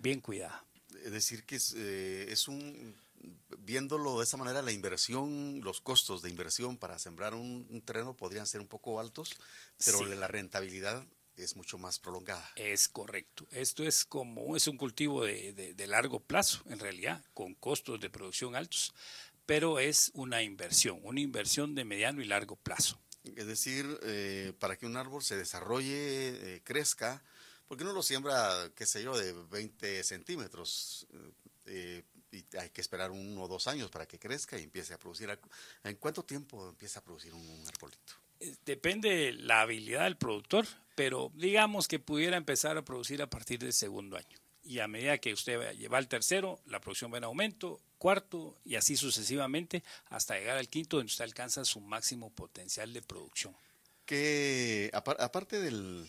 bien cuidada. Es decir, que viéndolo de esa manera, la inversión, los costos de inversión para sembrar un terreno podrían ser un poco altos, pero Sí. la rentabilidad es mucho más prolongada. Es correcto. Esto es un cultivo de largo plazo, en realidad, con costos de producción altos, pero es una inversión de mediano y largo plazo. Es decir, para que un árbol se desarrolle, crezca, porque uno lo siembra, qué sé yo, de 20 centímetros, y hay que esperar 1 o 2 años para que crezca y empiece a producir. ¿En cuánto tiempo empieza a producir un arbolito? Depende de la habilidad del productor, pero digamos que pudiera empezar a producir a partir del segundo año. Y a medida que usted va al tercero, la producción va en aumento, cuarto y así sucesivamente hasta llegar al quinto, donde usted alcanza su máximo potencial de producción. Que aparte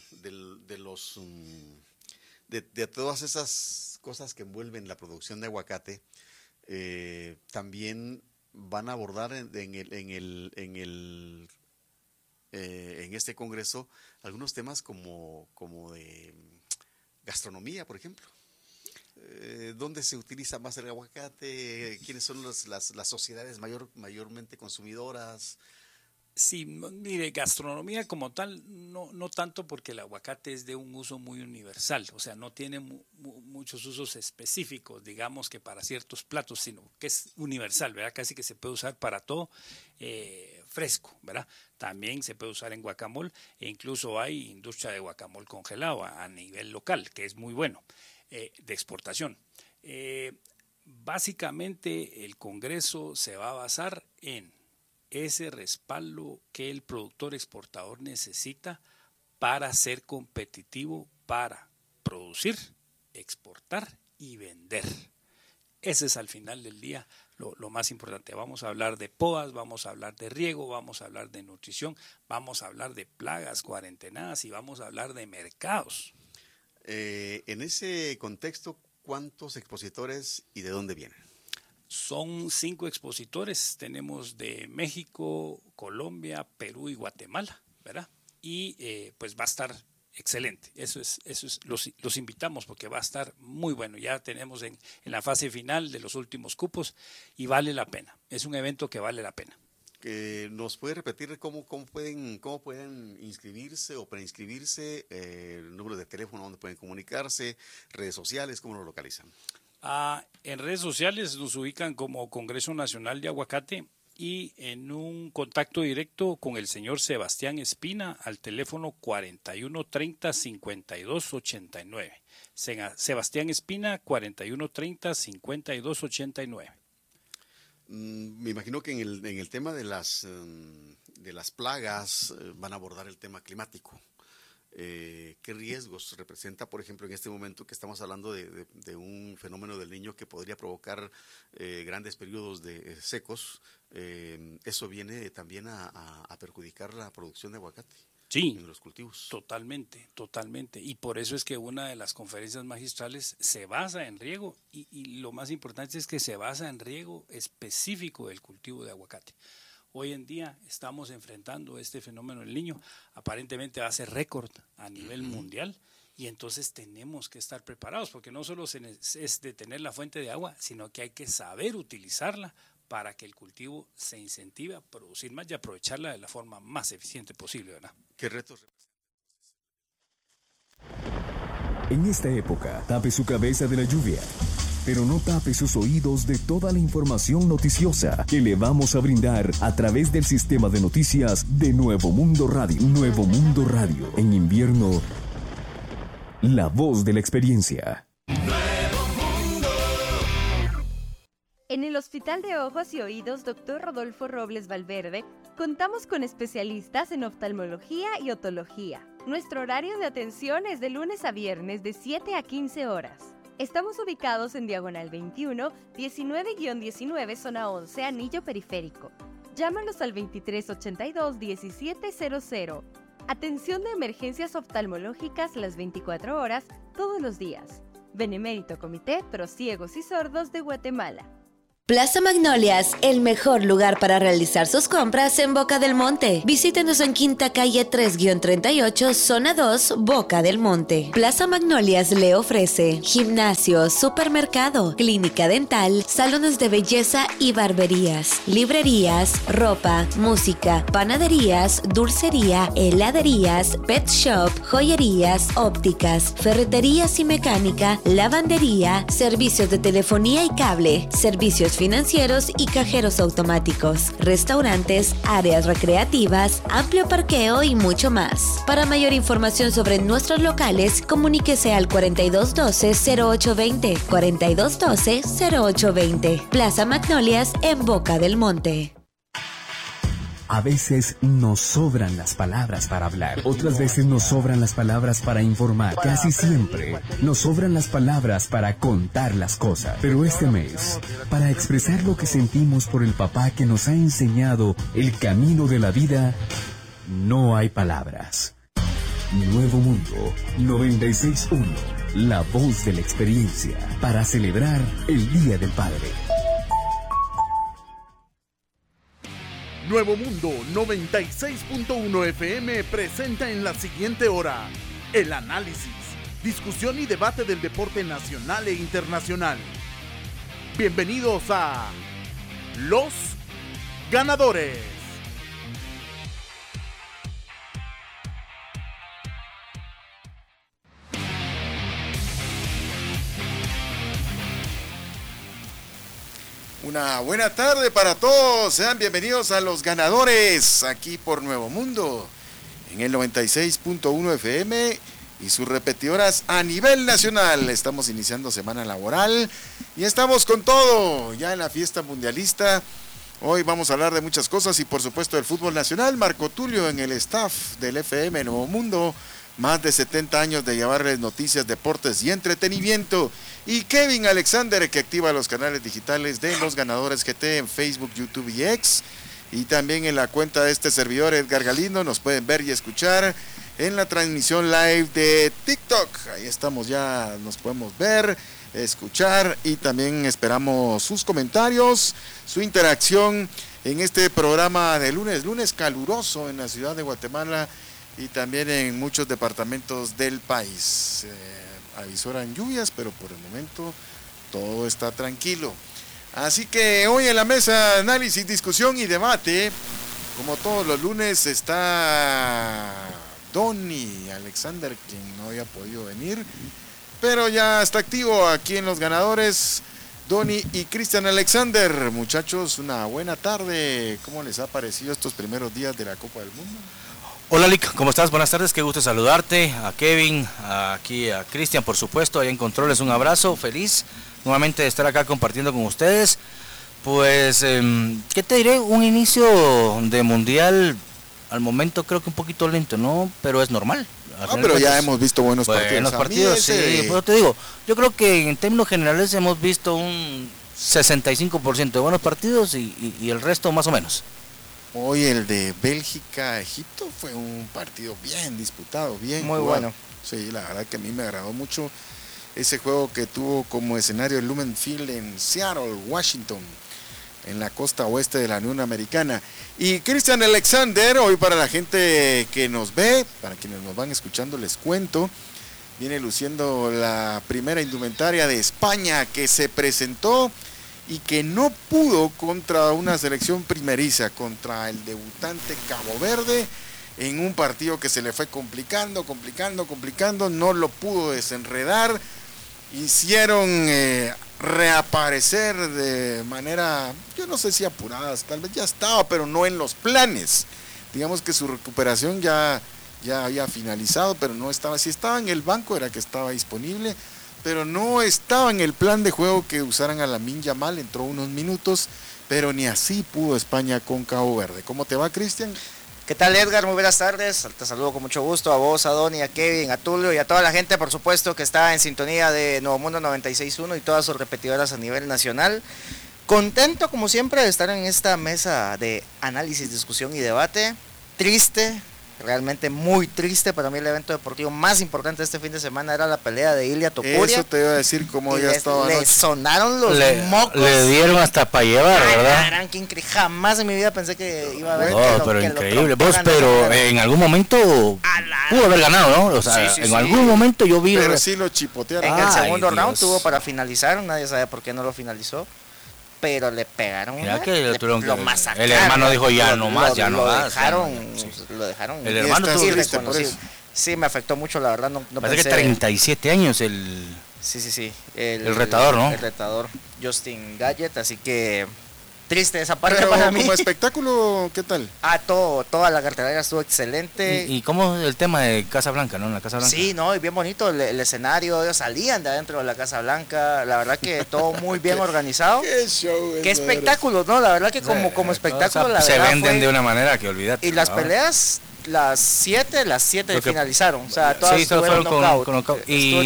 de todas esas cosas que envuelven la producción de aguacate, también van a abordar en este congreso algunos temas como de gastronomía, por ejemplo. ¿Dónde se utiliza más el aguacate? ¿Quiénes son las sociedades mayormente consumidoras? Sí, mire, gastronomía como tal, no tanto, porque el aguacate es de un uso muy universal, o sea, no tiene muchos usos específicos, digamos que para ciertos platos, sino que es universal, ¿verdad? Casi que se puede usar para todo, fresco, ¿verdad? También se puede usar en guacamole, e incluso hay industria de guacamole congelado a nivel local, que es muy bueno, de exportación. Básicamente el Congreso se va a basar en ese respaldo que el productor exportador necesita para ser competitivo, para producir, exportar y vender. Ese es al final del día lo más importante. Vamos a hablar de podas, vamos a hablar de riego, vamos a hablar de nutrición, vamos a hablar de plagas, cuarentenadas y vamos a hablar de mercados. En ese contexto, ¿cuántos expositores y de dónde vienen? Son 5 expositores, tenemos de México, Colombia, Perú y Guatemala, ¿verdad? Y pues va a estar excelente, eso es, los invitamos porque va a estar muy bueno, ya tenemos en la fase final de los últimos cupos y vale la pena, es un evento que vale la pena. ¿Nos puede repetir cómo pueden inscribirse o preinscribirse, el número de teléfono donde pueden comunicarse, redes sociales, cómo lo localizan? En redes sociales nos ubican como Congreso Nacional de Aguacate y en un contacto directo con el señor Sebastián Espina al teléfono 4130-5289. Sebastián Espina, 4130-5289. Me imagino que en el tema de las plagas van a abordar el tema climático. ¿Qué riesgos representa, por ejemplo, en este momento que estamos hablando de un fenómeno del Niño que podría provocar grandes periodos secos? Eso viene también a perjudicar la producción de aguacate. Sí, en los cultivos. Totalmente. Y por eso es que una de las conferencias magistrales se basa en riego y lo más importante es que se basa en riego específico del cultivo de aguacate. Hoy en día estamos enfrentando este fenómeno del Niño, aparentemente va a ser récord a nivel mundial y entonces tenemos que estar preparados porque no solo es de tener la fuente de agua, sino que hay que saber utilizarla para que el cultivo se incentive a producir más y aprovecharla de la forma más eficiente posible, ¿verdad? ¿Qué retos representan? En esta época, tape su cabeza de la lluvia, pero no tape sus oídos de toda la información noticiosa que le vamos a brindar a través del sistema de noticias de Nuevo Mundo Radio. Nuevo Mundo Radio, en invierno, la voz de la experiencia. En el Hospital de Ojos y Oídos Dr. Rodolfo Robles Valverde, contamos con especialistas en oftalmología y otología. Nuestro horario de atención es de lunes a viernes de 7 a 15 horas. Estamos ubicados en Diagonal 21, 19-19, zona 11, Anillo Periférico. Llámanos al 2382-1700. Atención de emergencias oftalmológicas las 24 horas, todos los días. Benemérito Comité Pro Ciegos y Sordos de Guatemala. Plaza Magnolias, el mejor lugar para realizar sus compras en Boca del Monte. Visítenos en Quinta Calle 3-38, Zona 2, Boca del Monte. Plaza Magnolias le ofrece gimnasio, supermercado, clínica dental, salones de belleza y barberías, librerías, ropa, música, panaderías, dulcería, heladerías, pet shop, joyerías, ópticas, ferreterías y mecánica, lavandería, servicios de telefonía y cable, servicios financieros y cajeros automáticos, restaurantes, áreas recreativas, amplio parqueo y mucho más. Para mayor información sobre nuestros locales, comuníquese al 4212-0820, 4212-0820. Plaza Magnolias en Boca del Monte. A veces nos sobran las palabras para hablar, otras veces nos sobran las palabras para informar, casi siempre nos sobran las palabras para contar las cosas. Pero este mes, para expresar lo que sentimos por el papá que nos ha enseñado el camino de la vida, no hay palabras. Nuevo Mundo 96.1, la voz de la experiencia, para celebrar el Día del Padre. Nuevo Mundo 96.1 FM presenta en la siguiente hora el análisis, discusión y debate del deporte nacional e internacional. Bienvenidos a Los Ganadores. Una buena tarde para todos, sean bienvenidos a Los Ganadores, aquí por Nuevo Mundo, en el 96.1 FM y sus repetidoras a nivel nacional. Estamos iniciando semana laboral y estamos con todo, ya en la fiesta mundialista. Hoy vamos a hablar de muchas cosas y por supuesto del fútbol nacional. Marco Tulio en el staff del FM Nuevo Mundo, más de 70 años de llevarles noticias, deportes y entretenimiento. Y Kevin Alexander, que activa los canales digitales de Los Ganadores GT en Facebook, YouTube y X. Y también en la cuenta de este servidor, Edgar Galindo, nos pueden ver y escuchar en la transmisión live de TikTok. Ahí estamos ya, nos podemos ver, escuchar y también esperamos sus comentarios, su interacción en este programa de lunes caluroso en la ciudad de Guatemala y también en muchos departamentos del país. Avisoran lluvias, pero por el momento todo está tranquilo. Así que hoy en la mesa, análisis, discusión y debate, como todos los lunes, está Donny Alexander, quien no había podido venir, pero ya está activo aquí en Los Ganadores. Donny y Cristian Alexander, muchachos, una buena tarde. ¿Cómo les ha parecido estos primeros días de la Copa del Mundo? Hola Lick, ¿cómo estás? Buenas tardes, qué gusto saludarte, a Kevin, aquí a Cristian, por supuesto, allá en Controles, un abrazo, feliz nuevamente de estar acá compartiendo con ustedes. Pues, ¿qué te diré? Un inicio de mundial, al momento creo que un poquito lento, ¿no? Pero es normal. Pero ya hemos visto buenos partidos. Buenos partidos, sí, pero te digo, yo creo que en términos generales hemos visto un 65% de buenos partidos y el resto más o menos. Hoy el de Bélgica-Egipto fue un partido bien disputado, bien muy jugado. bueno. Sí, la verdad que a mí me agradó mucho ese juego que tuvo como escenario el Lumen Field en Seattle, Washington, en la costa oeste de la Unión Americana. Y Cristian Alexander, hoy para la gente que nos ve, para quienes nos van escuchando, les cuento, viene luciendo la primera indumentaria de España que se presentó y que no pudo contra una selección primeriza, contra el debutante Cabo Verde, en un partido que se le fue complicando, no lo pudo desenredar, hicieron reaparecer de manera, yo no sé si apuradas, tal vez ya estaba, pero no en los planes. Digamos que su recuperación ya había finalizado, pero no estaba, si estaba en el banco era que estaba disponible, pero no estaba en el plan de juego que usaran a Lamine Yamal, entró unos minutos, pero ni así pudo España con Cabo Verde. ¿Cómo te va, Cristian? ¿Qué tal, Edgar? Muy buenas tardes, te saludo con mucho gusto a vos, a Donny, a Kevin, a Tulio y a toda la gente, por supuesto, que está en sintonía de Nuevo Mundo 96.1 y todas sus repetidoras a nivel nacional. Contento, como siempre, de estar en esta mesa de análisis, discusión y debate. Triste, realmente muy triste. Para mí el evento deportivo más importante de este fin de semana era la pelea de Ilia Topuria. Eso te iba a decir cómo ya estaba le anoche. sonaron los mocos. Le dieron hasta para llevar, ¿verdad? Jamás en mi vida pensé que iba a haber. Pero increíble. Vos, pero en algún momento pudo haber ganado, ¿no? O sea, en algún momento yo vi. Pero sí lo chipotearon. En el segundo round tuvo para finalizar, nadie sabe por qué no lo finalizó. Pero le pegaron. Mira que lo masacraron. El hermano dijo ya no más, ya no lo más. Lo dejaron. El hermano tuvo irreconocible. Sí, me afectó mucho, la verdad. No parece que 37 años el. Sí. El retador, ¿no? El retador, Justin Gadget, así que triste esa parte Pero para mí. como espectáculo, ¿qué tal? Toda la cartelera estuvo excelente. ¿Y cómo el tema de Casa Blanca, no? En la Casa Blanca. Sí, no, y bien bonito el escenario, ellos salían de adentro de la Casa Blanca, la verdad que todo muy bien organizado. Qué show. Qué espectáculo, ¿no? La verdad que como espectáculo, o sea, la se verdad venden fue... de una manera que olvídate. Y las peleas, las 7 finalizaron, o sea, todas sí, fueron knockout. con knockout.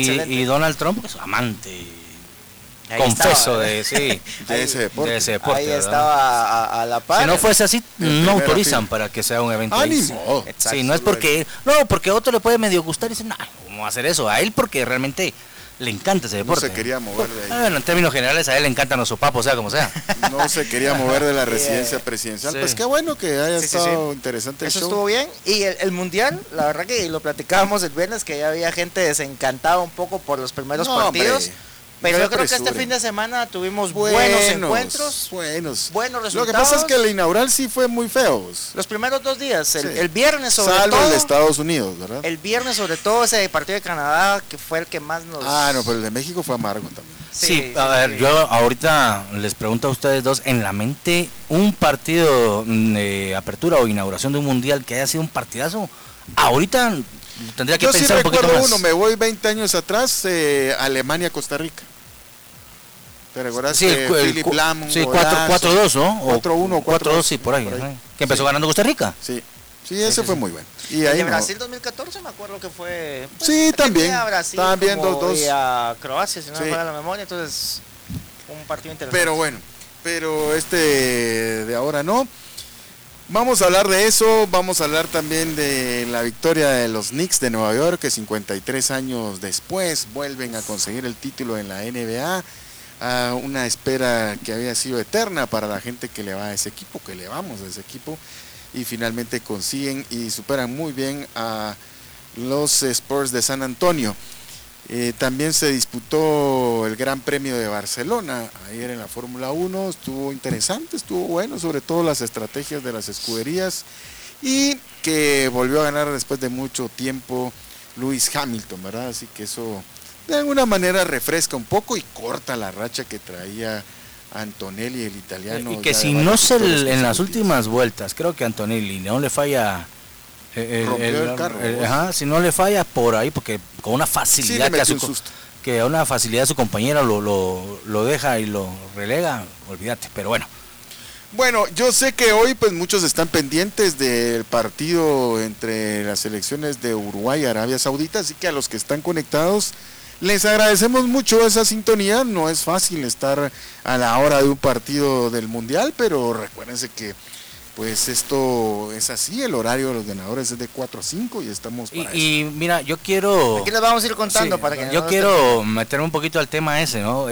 Y Donald Trump, pues, amante. Ahí confeso estaba, de ese deporte. Ahí estaba a la par. Si no fuese así, no autorizan para que sea un evento. ¡Ánimo! Sí, no es porque... No, porque a otro le puede medio gustar y dicen, no, ¿cómo va a hacer eso? A él porque realmente le encanta ese deporte. No se quería mover de ahí. Bueno, en términos generales a él le encantan los sopapos, sea como sea. No se quería mover de la residencia presidencial. Sí. Pues qué bueno que haya estado interesante el Eso show. estuvo bien. Y el mundial, la verdad que lo platicábamos el viernes, que ya había gente desencantada un poco por los primeros partidos. Hombre, pero no yo creo que este apresuren. fin de semana tuvimos buenos encuentros. Buenos resultados. Lo que pasa es que el inaugural sí fue muy feo. Los primeros 2 días, Sí. el viernes sobre Salvo todo. el de Estados Unidos, ¿verdad? El viernes sobre todo ese partido de Canadá, que fue el que más nos... No, pero el de México fue amargo también. Sí, a ver, yo ahorita les pregunto a ustedes dos, en la mente, un partido de apertura o inauguración de un mundial que haya sido un partidazo, ahorita tendría que Yo sí pensar un poquito recuerdo más. uno, me voy 20 años atrás, Alemania-Costa Rica. ¿Te recuerdas? Sí, Philip Lahm, sí, golazo. 4-2, ¿no? 4-1, 4-2, sí, por ahí. Que empezó ganando Costa Rica. Sí, ese fue muy bueno. Y el ahí de no. Brasil 2014 me acuerdo que fue... Sí, también. A Brasil También como 2-2. y a Croacia, si no Sí. me falla la memoria, entonces un partido interesante. Pero bueno, de ahora no. Vamos a hablar de eso, vamos a hablar también de la victoria de los Knicks de Nueva York, que 53 años después vuelven a conseguir el título en la NBA. Una espera que había sido eterna para la gente que le va a ese equipo, que le vamos a ese equipo, y finalmente consiguen y superan muy bien a los Spurs de San Antonio. También se disputó el Gran Premio de Barcelona ayer en la Fórmula 1, estuvo interesante, estuvo bueno, sobre todo las estrategias de las escuderías, y que volvió a ganar después de mucho tiempo Lewis Hamilton, ¿verdad? Así que eso de alguna manera refresca un poco y corta la racha que traía Antonelli, el italiano. Y que si no en las últimas vueltas, creo que Antonelli no le falla rompió el carro. Si no le falla por ahí, porque con una facilidad que a una facilidad su compañera lo deja y lo relega, olvídate, pero bueno. Bueno, yo sé que hoy pues muchos están pendientes del partido entre las selecciones de Uruguay y Arabia Saudita, así que a los que están conectados les agradecemos mucho esa sintonía. No es fácil estar a la hora de un partido del Mundial, pero recuérdense que pues esto es así, el horario de los ganadores es de 4 a 5 y estamos para y mira, yo quiero... Aquí les vamos a ir contando para que... Yo quiero meterme un poquito al tema ese, ¿no?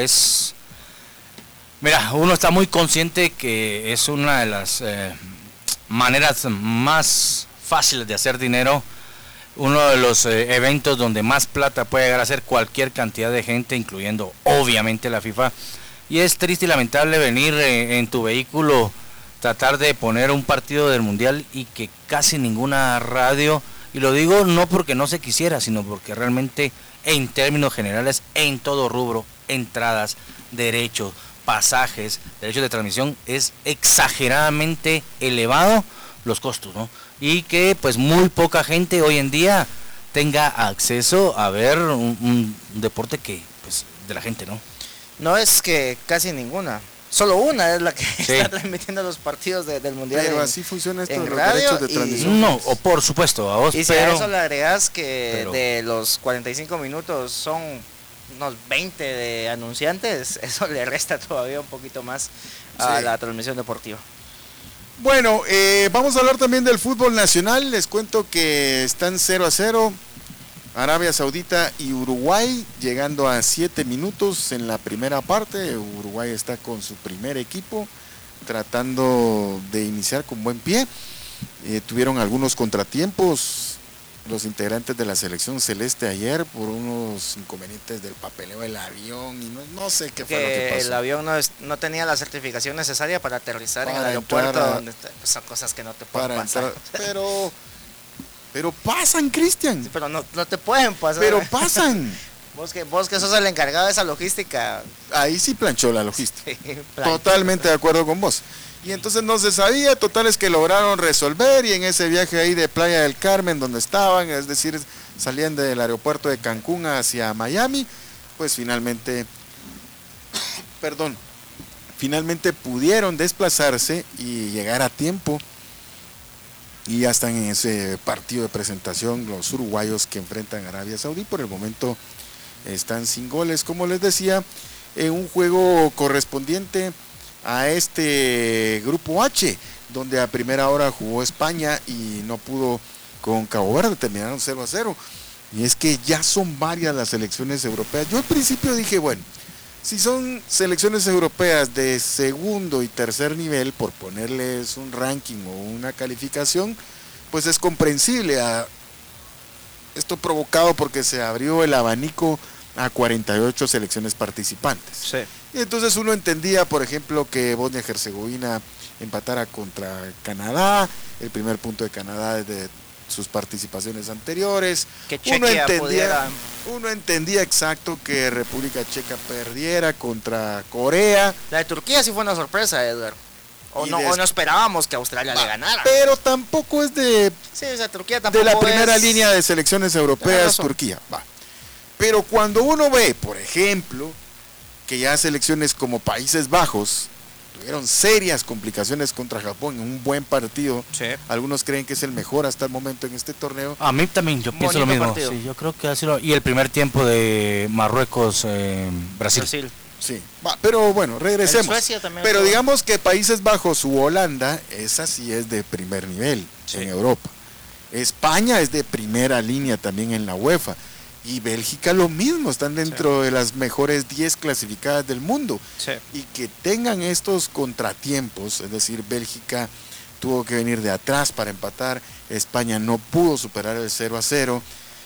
Mira, uno está muy consciente que es una de las maneras más fáciles de hacer dinero, uno de los eventos donde más plata puede llegar a hacer cualquier cantidad de gente, incluyendo obviamente la FIFA, y es triste y lamentable venir en tu vehículo, tratar de poner un partido del Mundial y que casi ninguna radio, y lo digo no porque no se quisiera, sino porque realmente en términos generales, en todo rubro, entradas, derechos, pasajes, derechos de transmisión, es exageradamente elevado los costos, ¿no? Y que pues muy poca gente hoy en día tenga acceso a ver un deporte que pues de la gente, ¿no? No es que casi ninguna, solo una es la que está transmitiendo los partidos del Mundial. Pero así funciona esto de los radio derechos de transmisión. No, o por supuesto, a vos, y si a eso le agregas que de los 45 minutos son unos 20 de anunciantes, eso le resta todavía un poquito más a la transmisión deportiva. Bueno, vamos a hablar también del fútbol nacional. Les cuento que están 0-0 Arabia Saudita y Uruguay, llegando a 7 minutos en la primera parte. Uruguay está con su primer equipo, tratando de iniciar con buen pie. Tuvieron algunos contratiempos los integrantes de la selección celeste ayer por unos inconvenientes del papeleo del avión y no sé qué fue lo que pasó. El avión no tenía la certificación necesaria para aterrizar en el aeropuerto, donde son cosas que no te pueden pasar. Pero pasan, Cristian. Sí, pero no te pueden pasar. Pero pasan. Vos que sos el encargado de esa logística. Ahí sí planchó la logística. Sí, totalmente de acuerdo con vos. Y entonces no se sabía, total es que lograron resolver, y en ese viaje ahí de Playa del Carmen donde estaban, es decir, salían del aeropuerto de Cancún hacia Miami, pues finalmente pudieron desplazarse y llegar a tiempo, y ya están en ese partido de presentación los uruguayos que enfrentan a Arabia Saudí. Por el momento están sin goles, como les decía, en un juego correspondiente a este grupo H, donde a primera hora jugó España y no pudo con Cabo Verde, terminaron 0-0. Y es que ya son varias las selecciones europeas. Yo al principio dije, bueno, si son selecciones europeas de segundo y tercer nivel, por ponerles un ranking o una calificación, pues es comprensible. Esto provocado porque se abrió el abanico a 48 selecciones participantes. Sí. Y entonces uno entendía, por ejemplo, que Bosnia-Herzegovina empatara contra Canadá, el primer punto de Canadá desde sus participaciones anteriores. Que Chequia uno entendía exacto que República Checa perdiera contra Corea. La de Turquía sí fue una sorpresa, Edgar. O no esperábamos que Australia le ganara. Pero tampoco es de... Sí, o sea, Turquía tampoco de la primera línea de selecciones europeas, Turquía. Va. Pero cuando uno ve, por ejemplo, que ya selecciones como Países Bajos tuvieron serias complicaciones contra Japón en un buen partido. Sí. Algunos creen que es el mejor hasta el momento en este torneo. A mí también, yo pienso lo mismo. Sí, yo creo que ha sido. Y el primer tiempo de Marruecos, Brasil. Sí, pero bueno, regresemos. Suecia también. Pero digamos que Países Bajos u Holanda, esa sí es de primer nivel en Europa. España es de primera línea también en la UEFA. Y Bélgica lo mismo, están dentro de las mejores 10 clasificadas del mundo. Sí. Y que tengan estos contratiempos, es decir, Bélgica tuvo que venir de atrás para empatar, España no pudo superar el 0-0,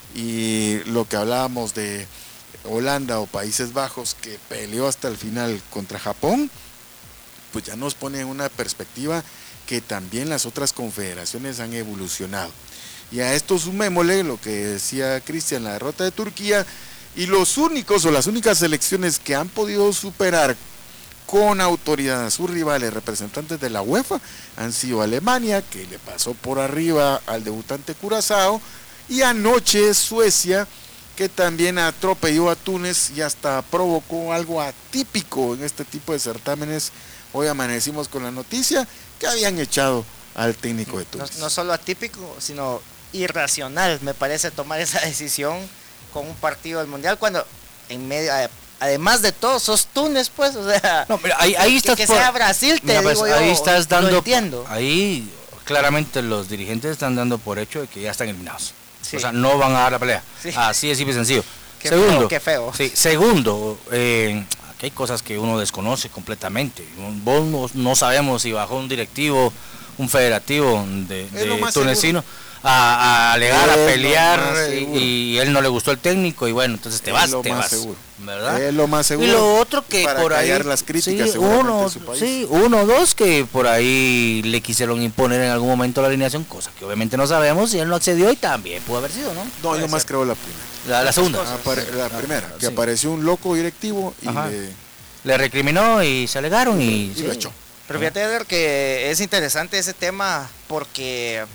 y lo que hablábamos de Holanda o Países Bajos, que peleó hasta el final contra Japón, pues ya nos pone en una perspectiva que también las otras confederaciones han evolucionado. Y a esto sumémosle lo que decía Cristian, la derrota de Turquía, y los únicos o las únicas selecciones que han podido superar con autoridad a sus rivales representantes de la UEFA han sido Alemania, que le pasó por arriba al debutante Curazao, y anoche Suecia, que también atropelló a Túnez y hasta provocó algo atípico en este tipo de certámenes. Hoy amanecimos con la noticia que habían echado al técnico de Túnez. No solo atípico, sino irracional, me parece, tomar esa decisión con un partido del Mundial cuando en medio, además de todo, sos Túnez, pues, o sea, no, mira, ahí estás que sea Brasil, te digo pues, ahí yo, estás dando, lo entiendo. Ahí claramente los dirigentes están dando por hecho de que ya están eliminados. Sí. O sea, no van a dar la pelea. Sí. Así es simple y sencillo. Qué feo. Sí, segundo, aquí hay cosas que uno desconoce completamente. Vos no sabemos si bajó un directivo, un federativo de tunecino seguro. A alegar, a pelear, seguro. Y él no le gustó el técnico y bueno, entonces te vas, seguro. ¿verdad? Es lo más seguro. Y lo otro que para por ahí, callar las críticas seguramente de su país. uno, dos que por ahí le quisieron imponer en algún momento la alineación, cosa que obviamente no sabemos, y él no accedió y también pudo haber sido, ¿no? No, yo más creo la primera. La segunda. La primera, que apareció un loco directivo y le recriminó y se alegaron y lo echó. Pero fíjate, Edgar, que es interesante ese tema porque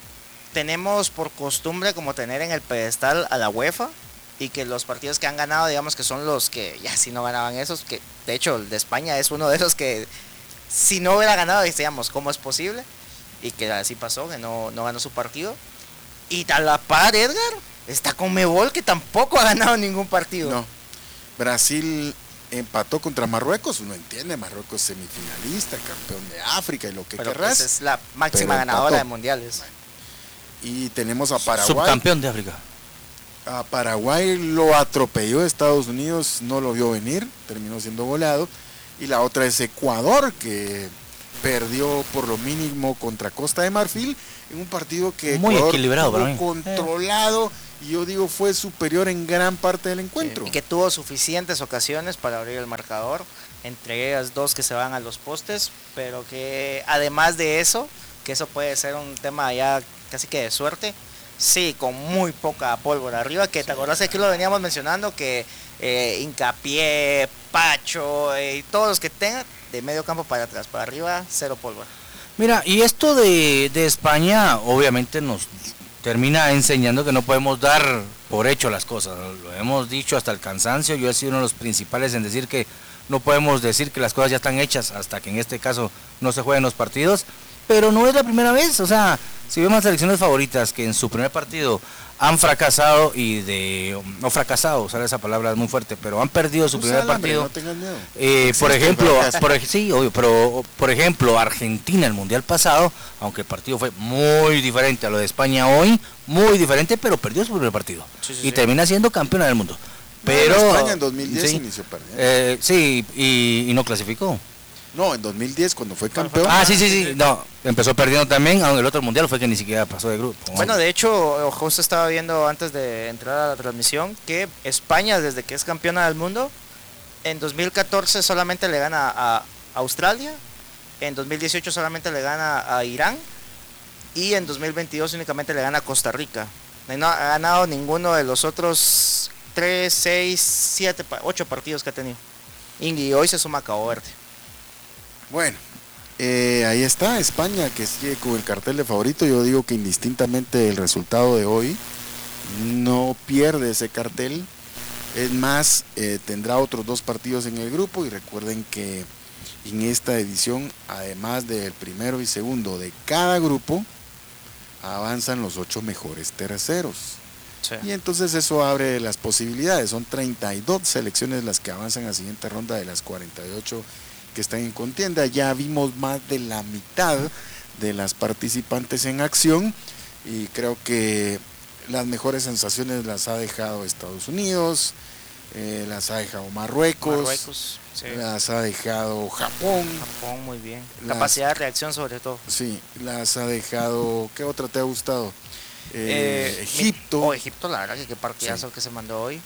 tenemos por costumbre como tener en el pedestal a la UEFA, y que los partidos que han ganado, digamos que son los que ya si no ganaban esos, que de hecho el de España es uno de esos que si no hubiera ganado decíamos cómo es posible, y que así pasó, que no ganó su partido. Y a la par, Edgar, está Conmebol, que tampoco ha ganado ningún partido. No, Brasil empató contra Marruecos. Uno entiende, Marruecos semifinalista, campeón de África y lo que Pero querrás. esa es la máxima pero ganadora empató. de mundiales. Y tenemos a Paraguay. Subcampeón de África. A Paraguay lo atropelló Estados Unidos, no lo vio venir, terminó siendo goleado. Y la otra es Ecuador, que perdió por lo mínimo contra Costa de Marfil en un partido que Muy Ecuador equilibrado tuvo para mí. controlado y yo digo fue superior en gran parte del encuentro. Y que tuvo suficientes ocasiones para abrir el marcador, entre ellas 2 que se van a los postes, pero que además de eso, que eso puede ser un tema ya casi que de suerte, sí, con muy poca pólvora arriba, que te acordás que aquí lo veníamos mencionando, que Hincapié, Pacho y todos los que tengan, de medio campo para atrás, para arriba, 0 pólvora. Mira, y esto de España obviamente nos termina enseñando que no podemos dar por hecho las cosas. Lo hemos dicho hasta el cansancio. Yo he sido uno de los principales en decir que no podemos decir que las cosas ya están hechas hasta que en este caso no se jueguen los partidos. Pero no es la primera vez. O sea, si vemos las selecciones favoritas que en su primer partido han fracasado no fracasado, sale esa palabra es muy fuerte, pero han perdido su primer partido. No tengas miedo. Por ejemplo, sí, obvio, pero por ejemplo, Argentina el mundial pasado, aunque el partido fue muy diferente a lo de España hoy, muy diferente, pero perdió su primer partido y termina siendo campeona del mundo. Pero España en 2010 sí, inició perdiendo. sí, y no clasificó. No, en 2010 cuando fue campeón. Sí, no, empezó perdiendo también, aunque el otro mundial fue que ni siquiera pasó de grupo. Bueno, de hecho, justo estaba viendo antes de entrar a la transmisión que España, desde que es campeona del mundo, en 2014 solamente le gana a Australia, en 2018 solamente le gana a Irán y en 2022 únicamente le gana a Costa Rica. No ha ganado ninguno de los otros 3, 6, 7, 8 partidos que ha tenido. Y hoy se suma a Cabo Verde. Bueno, ahí está España, que sigue con el cartel de favorito. Yo digo que indistintamente el resultado de hoy no pierde ese cartel. Es más, tendrá otros 2 partidos en el grupo. Y recuerden que en esta edición, además del primero y segundo de cada grupo, avanzan los 8 mejores terceros. Sí. Y entonces eso abre las posibilidades. Son 32 selecciones las que avanzan a la siguiente ronda de las 48 que están en contienda. Ya vimos más de la mitad de las participantes en acción y creo que las mejores sensaciones las ha dejado Estados Unidos, las ha dejado Marruecos, sí. Las ha dejado Japón, muy bien, capacidad de reacción sobre todo. Sí, las ha dejado. ¿Qué otra te ha gustado? Egipto. Egipto, la verdad que qué partidazo que se mandó hoy.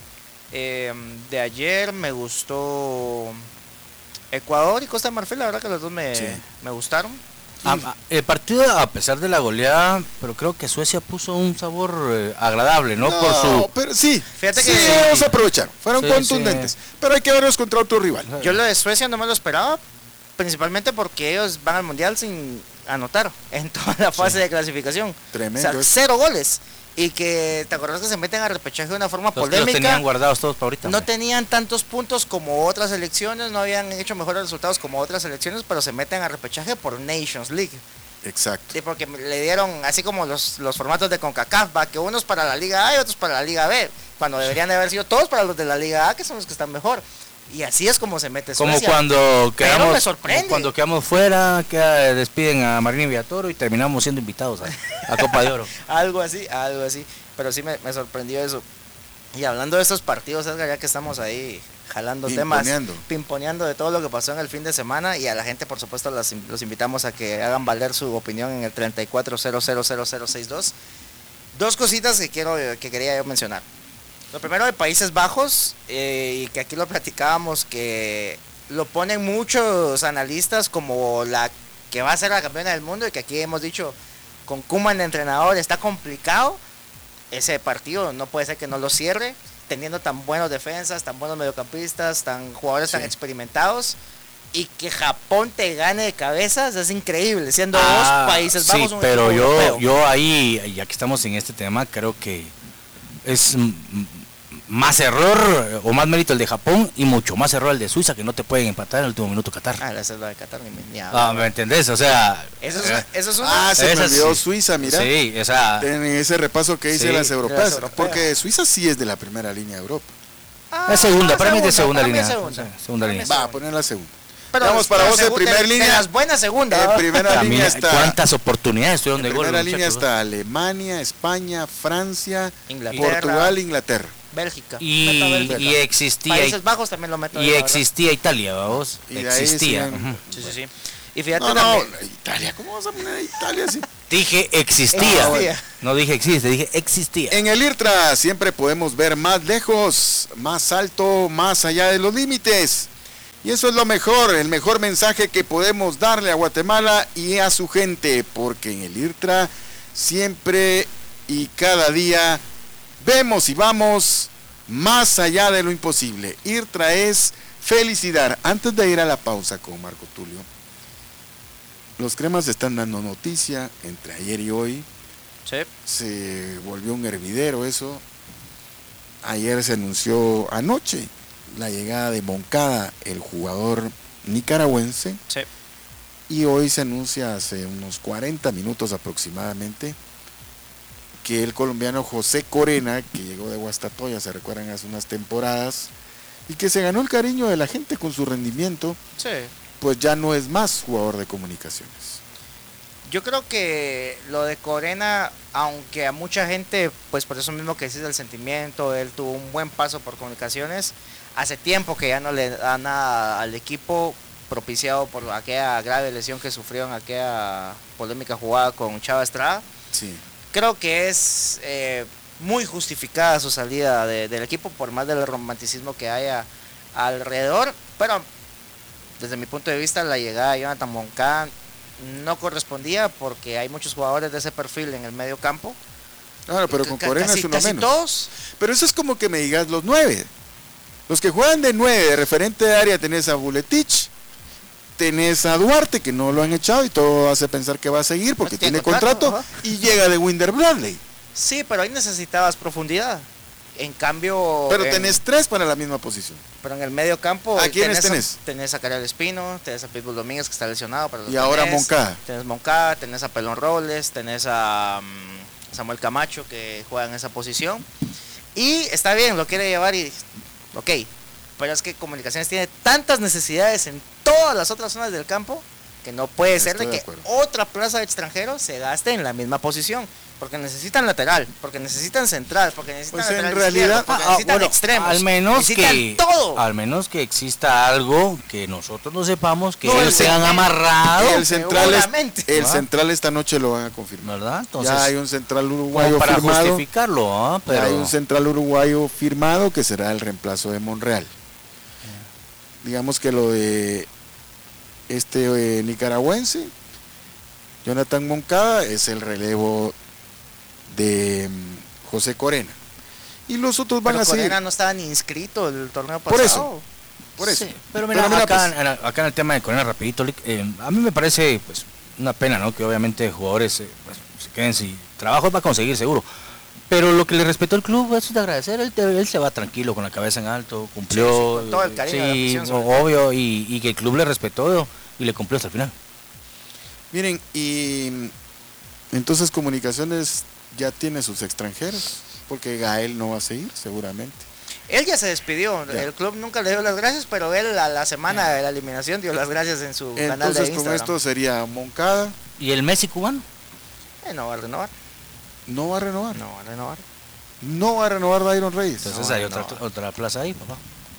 De ayer me gustó Ecuador y Costa de Marfil, la verdad que los dos me gustaron. El partido, a pesar de la goleada, pero creo que Suecia puso un sabor agradable, ¿no? Pero sí, fíjate que ellos aprovecharon, fueron contundentes, pero hay que verlos contra otro rival. Yo lo de Suecia no me lo esperaba, principalmente porque ellos van al Mundial sin anotar en toda la fase de clasificación. Tremendo. O sea, 0 goles. Y que, ¿te acuerdas que se meten a repechaje de una forma polémica? Los tenían guardados todos para ahorita. No tenían tantos puntos como otras selecciones, no habían hecho mejores resultados como otras selecciones, pero se meten a repechaje por Nations League. Exacto. Sí, porque le dieron, así como los formatos de CONCACAF, que unos para la Liga A y otros para la Liga B, cuando deberían de haber sido todos para los de la Liga A, que son los que están mejor. Y así es como se mete Suecia. Como cuando quedamos, me sorprende. Cuando quedamos fuera, que despiden a Marín y Villatoro y terminamos siendo invitados a Copa de Oro. algo así. Pero sí me sorprendió eso. Y hablando de estos partidos, Edgar, ya que estamos ahí jalando temas, pimponeando de todo lo que pasó en el fin de semana, y a la gente, por supuesto, los invitamos a que hagan valer su opinión en el 34000062. 2 cositas que quería yo mencionar. Lo primero de Países Bajos, y que aquí lo platicábamos, que lo ponen muchos analistas como la que va a ser la campeona del mundo, y que aquí hemos dicho, con Koeman de entrenador está complicado. Ese partido no puede ser que no lo cierre, teniendo tan buenos defensas, tan buenos mediocampistas, jugadores tan experimentados, y que Japón te gane de cabezas, es increíble, siendo 2 Países Bajos. Sí, pero yo ahí, ya que estamos en este tema, creo que es más error o más mérito el de Japón y mucho más error el de Suiza, que no te pueden empatar en el último minuto Qatar. Esa es la de Qatar. ¿Me entendés? O sea, eso es una... se me olvidó Suiza, mira. Sí, en ese repaso que hice las europeas, porque Suiza sí es de la primera línea de Europa. Es segunda, para mí es de segunda línea. Segunda línea. Va a poner la segunda. Pero vamos para vos en primer línea. En las buenas segundas. En primera línea está. ¿Cuántas oportunidades tuvieron de gol? En primera línea está Alemania, España, Francia, Inglaterra, Portugal, Inglaterra. Bélgica. Y existía. Países Bajos también lo meto. Y existía Italia, vamos. Existía. Sí. Y fíjate Italia, ¿cómo vas a poner a Italia así? Dije existía. No dije existe, dije existía. En el IRTRA siempre podemos ver más lejos, más alto, más allá de los límites. Y eso es lo mejor, el mejor mensaje que podemos darle a Guatemala y a su gente, porque en el IRTRA siempre y cada día vemos y vamos más allá de lo imposible. IRTRA es felicidad. Antes de ir a la pausa con Marco Tulio, los cremas están dando noticia entre ayer y hoy. Sí. Se volvió un hervidero eso. Ayer se anunció anoche la llegada de Moncada, el jugador nicaragüense. Sí. Y hoy se anuncia hace unos 40 minutos aproximadamente que el colombiano José Corena, que llegó de Guastatoya, se recuerdan, hace unas temporadas, y que se ganó el cariño de la gente con su rendimiento, sí, pues ya no es más jugador de Comunicaciones. Yo creo que lo de Corena, aunque a mucha gente, pues por eso mismo que decís el sentimiento, él tuvo un buen paso por Comunicaciones, hace tiempo que ya no le da nada al equipo, propiciado por aquella grave lesión que sufrió en aquella polémica jugada con Chava Estrada. Sí. Creo que es muy justificada su salida del equipo, por más del romanticismo que haya alrededor, pero desde mi punto de vista la llegada de Jonathan Moncada no correspondía, porque hay muchos jugadores de ese perfil en el medio campo. Claro, pero con Corena es uno casi menos. Todos. Pero eso es como que me digas los 9. Los que juegan de 9, de referente de área, tenés a Buletich, tenés a Duarte, que no lo han echado y todo hace pensar que va a seguir porque tiene contrato, y llega de Winder Bradley. Sí, pero ahí necesitabas profundidad. En cambio... Pero tenés 3 para la misma posición. Pero en el medio campo... ¿A quiénes tenés? Tenés a Karel Espino, tenés a Pitbull Domínguez, que está lesionado. Pero y ahora Moncada. Tenés Moncada, tenés a Pelón Robles, tenés a Samuel Camacho, que juega en esa posición. Y está bien, lo quiere llevar y... Ok, pero es que Comunicaciones tiene tantas necesidades en todas las otras zonas del campo que no puede ser de que otra plaza de extranjeros se gaste en la misma posición. Porque necesitan lateral, porque necesitan central, porque necesitan lateral en realidad, izquierdo, porque necesitan extremos, necesitan todo. Al menos que exista algo que nosotros no sepamos, que ellos se han amarrado. El central esta noche lo van a confirmar. ¿Verdad? Entonces, ya hay un central uruguayo para firmado. Justificarlo, pero... Ya hay un central uruguayo firmado que será el reemplazo de Monreal. Digamos que lo de nicaragüense, Jonathan Moncada, es el relevo de José Corena. Y los otros van a seguir. Corena no estaba ni inscrito el torneo pasado. Por eso. Sí, pero mira, acá en el tema de Corena, rapidito, a mí me parece pues una pena, ¿no? Que obviamente jugadores pues, se queden sin trabajo, va a conseguir seguro. Pero lo que le respetó el club, eso es de agradecer. Él se va tranquilo, con la cabeza en alto, cumplió. Sí, con todo el cariño de la afición, obvio, y que el club le respetó y le cumplió hasta el final. Miren, y entonces Comunicaciones ya tiene sus extranjeros, porque Gael no va a seguir, seguramente. Él ya se despidió, el club nunca le dio las gracias, pero él a la semana de la eliminación dio las gracias en su canal de Instagram. Entonces con esto sería Moncada. ¿Y el Messi cubano? No va a renovar. ¿No va a renovar? No va a renovar. ¿No va a renovar Dairon Reyes? Entonces hay otra plaza ahí, papá.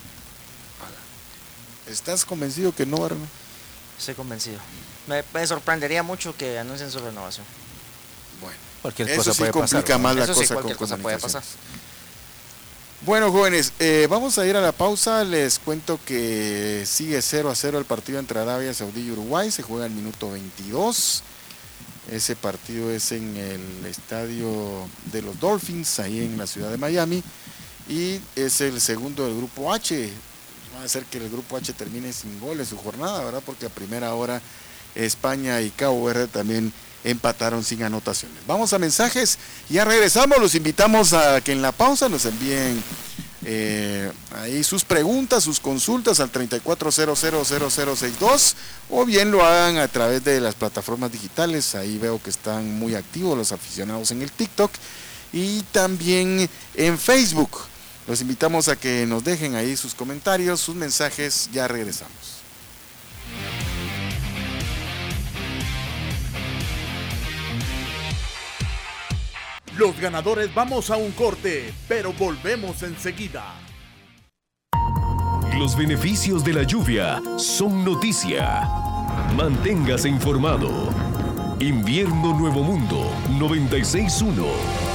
¿Estás convencido que no va a renovar? Estoy convencido. Me sorprendería mucho que anuncien su renovación. Bueno, cualquier eso cosa sí puede complica pasar, más la eso cosa. Sí, cualquier cosa puede pasar. Bueno, jóvenes, vamos a ir a la pausa. Les cuento que sigue 0-0 el partido entre Arabia Saudí y Uruguay. Se juega el minuto 22. Ese partido es en el estadio de los Dolphins, ahí en la ciudad de Miami. Y es el segundo del grupo H. Va a ser que el grupo H termine sin goles su jornada, ¿verdad? Porque a primera hora España y Cabo Verde también empataron sin anotaciones. Vamos a mensajes, ya regresamos. Los invitamos a que en la pausa nos envíen ahí sus preguntas, sus consultas al 34000062, o bien lo hagan a través de las plataformas digitales. Ahí veo que están muy activos los aficionados en el TikTok y también en Facebook. Los invitamos a que nos dejen ahí sus comentarios, sus mensajes. Ya regresamos. Los ganadores vamos a un corte, pero volvemos enseguida. Los beneficios de la lluvia son noticia. Manténgase informado. Invierno Nuevo Mundo 96.1.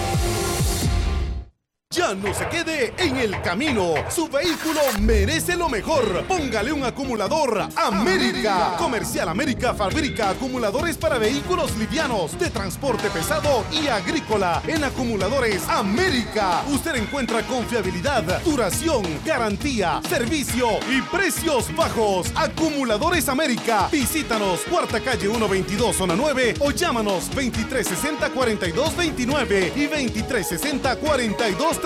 Ya no se quede en el camino. Su vehículo merece lo mejor. Póngale un acumulador América. Comercial América fabrica acumuladores para vehículos livianos, de transporte pesado y agrícola. En Acumuladores América usted encuentra confiabilidad, duración, garantía, servicio y precios bajos. Acumuladores América. Visítanos, Cuarta Calle 122, Zona 9, o llámanos 2360-4229 y 2360-4239.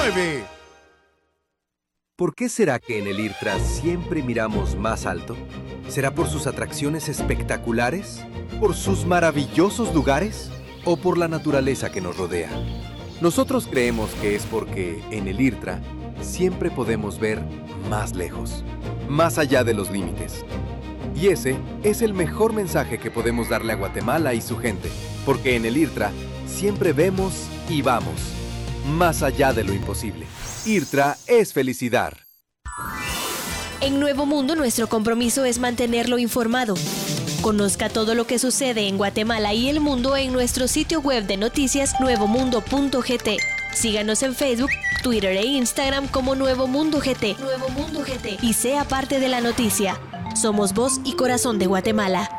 ¿Por qué será que en el IRTRA siempre miramos más alto? ¿Será por sus atracciones espectaculares? ¿Por sus maravillosos lugares? ¿O por la naturaleza que nos rodea? Nosotros creemos que es porque en el IRTRA siempre podemos ver más lejos, más allá de los límites. Y ese es el mejor mensaje que podemos darle a Guatemala y su gente, porque en el IRTRA siempre vemos y vamos más allá de lo imposible. IRTRA es felicidad. En Nuevo Mundo, nuestro compromiso es mantenerlo informado. Conozca todo lo que sucede en Guatemala y el mundo en nuestro sitio web de noticias nuevomundo.gt. Síganos en Facebook, Twitter e Instagram como Nuevo Mundo GT. Nuevo Mundo GT. Y sea parte de la noticia. Somos voz y corazón de Guatemala.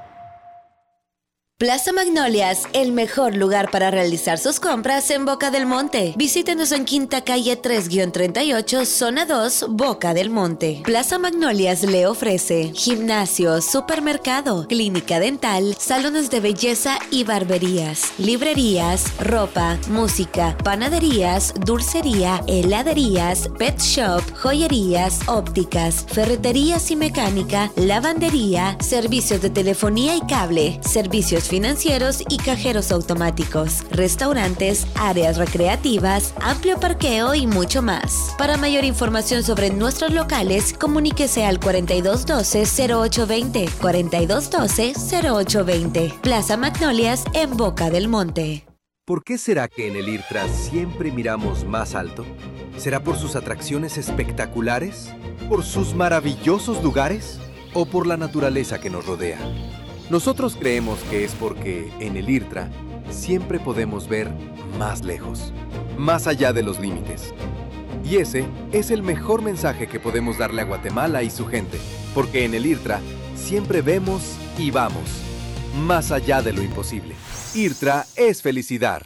Plaza Magnolias, el mejor lugar para realizar sus compras en Boca del Monte. Visítenos en Quinta Calle 3-38, Zona 2, Boca del Monte. Plaza Magnolias le ofrece gimnasio, supermercado, clínica dental, salones de belleza y barberías, librerías, ropa, música, panaderías, dulcería, heladerías, pet shop, joyerías, ópticas, ferreterías y mecánica, lavandería, servicios de telefonía y cable, servicios financieros y cajeros automáticos, restaurantes, áreas recreativas, amplio parqueo y mucho más. Para mayor información sobre nuestros locales, comuníquese al 4212-0820, 4212-0820. Plaza Magnolias en Boca del Monte. ¿Por qué será que en el IRTRA siempre miramos más alto? ¿Será por sus atracciones espectaculares? ¿Por sus maravillosos lugares? ¿O por la naturaleza que nos rodea? Nosotros creemos que es porque en el IRTRA siempre podemos ver más lejos, más allá de los límites. Y ese es el mejor mensaje que podemos darle a Guatemala y su gente, porque en el IRTRA siempre vemos y vamos más allá de lo imposible. IRTRA es felicidad.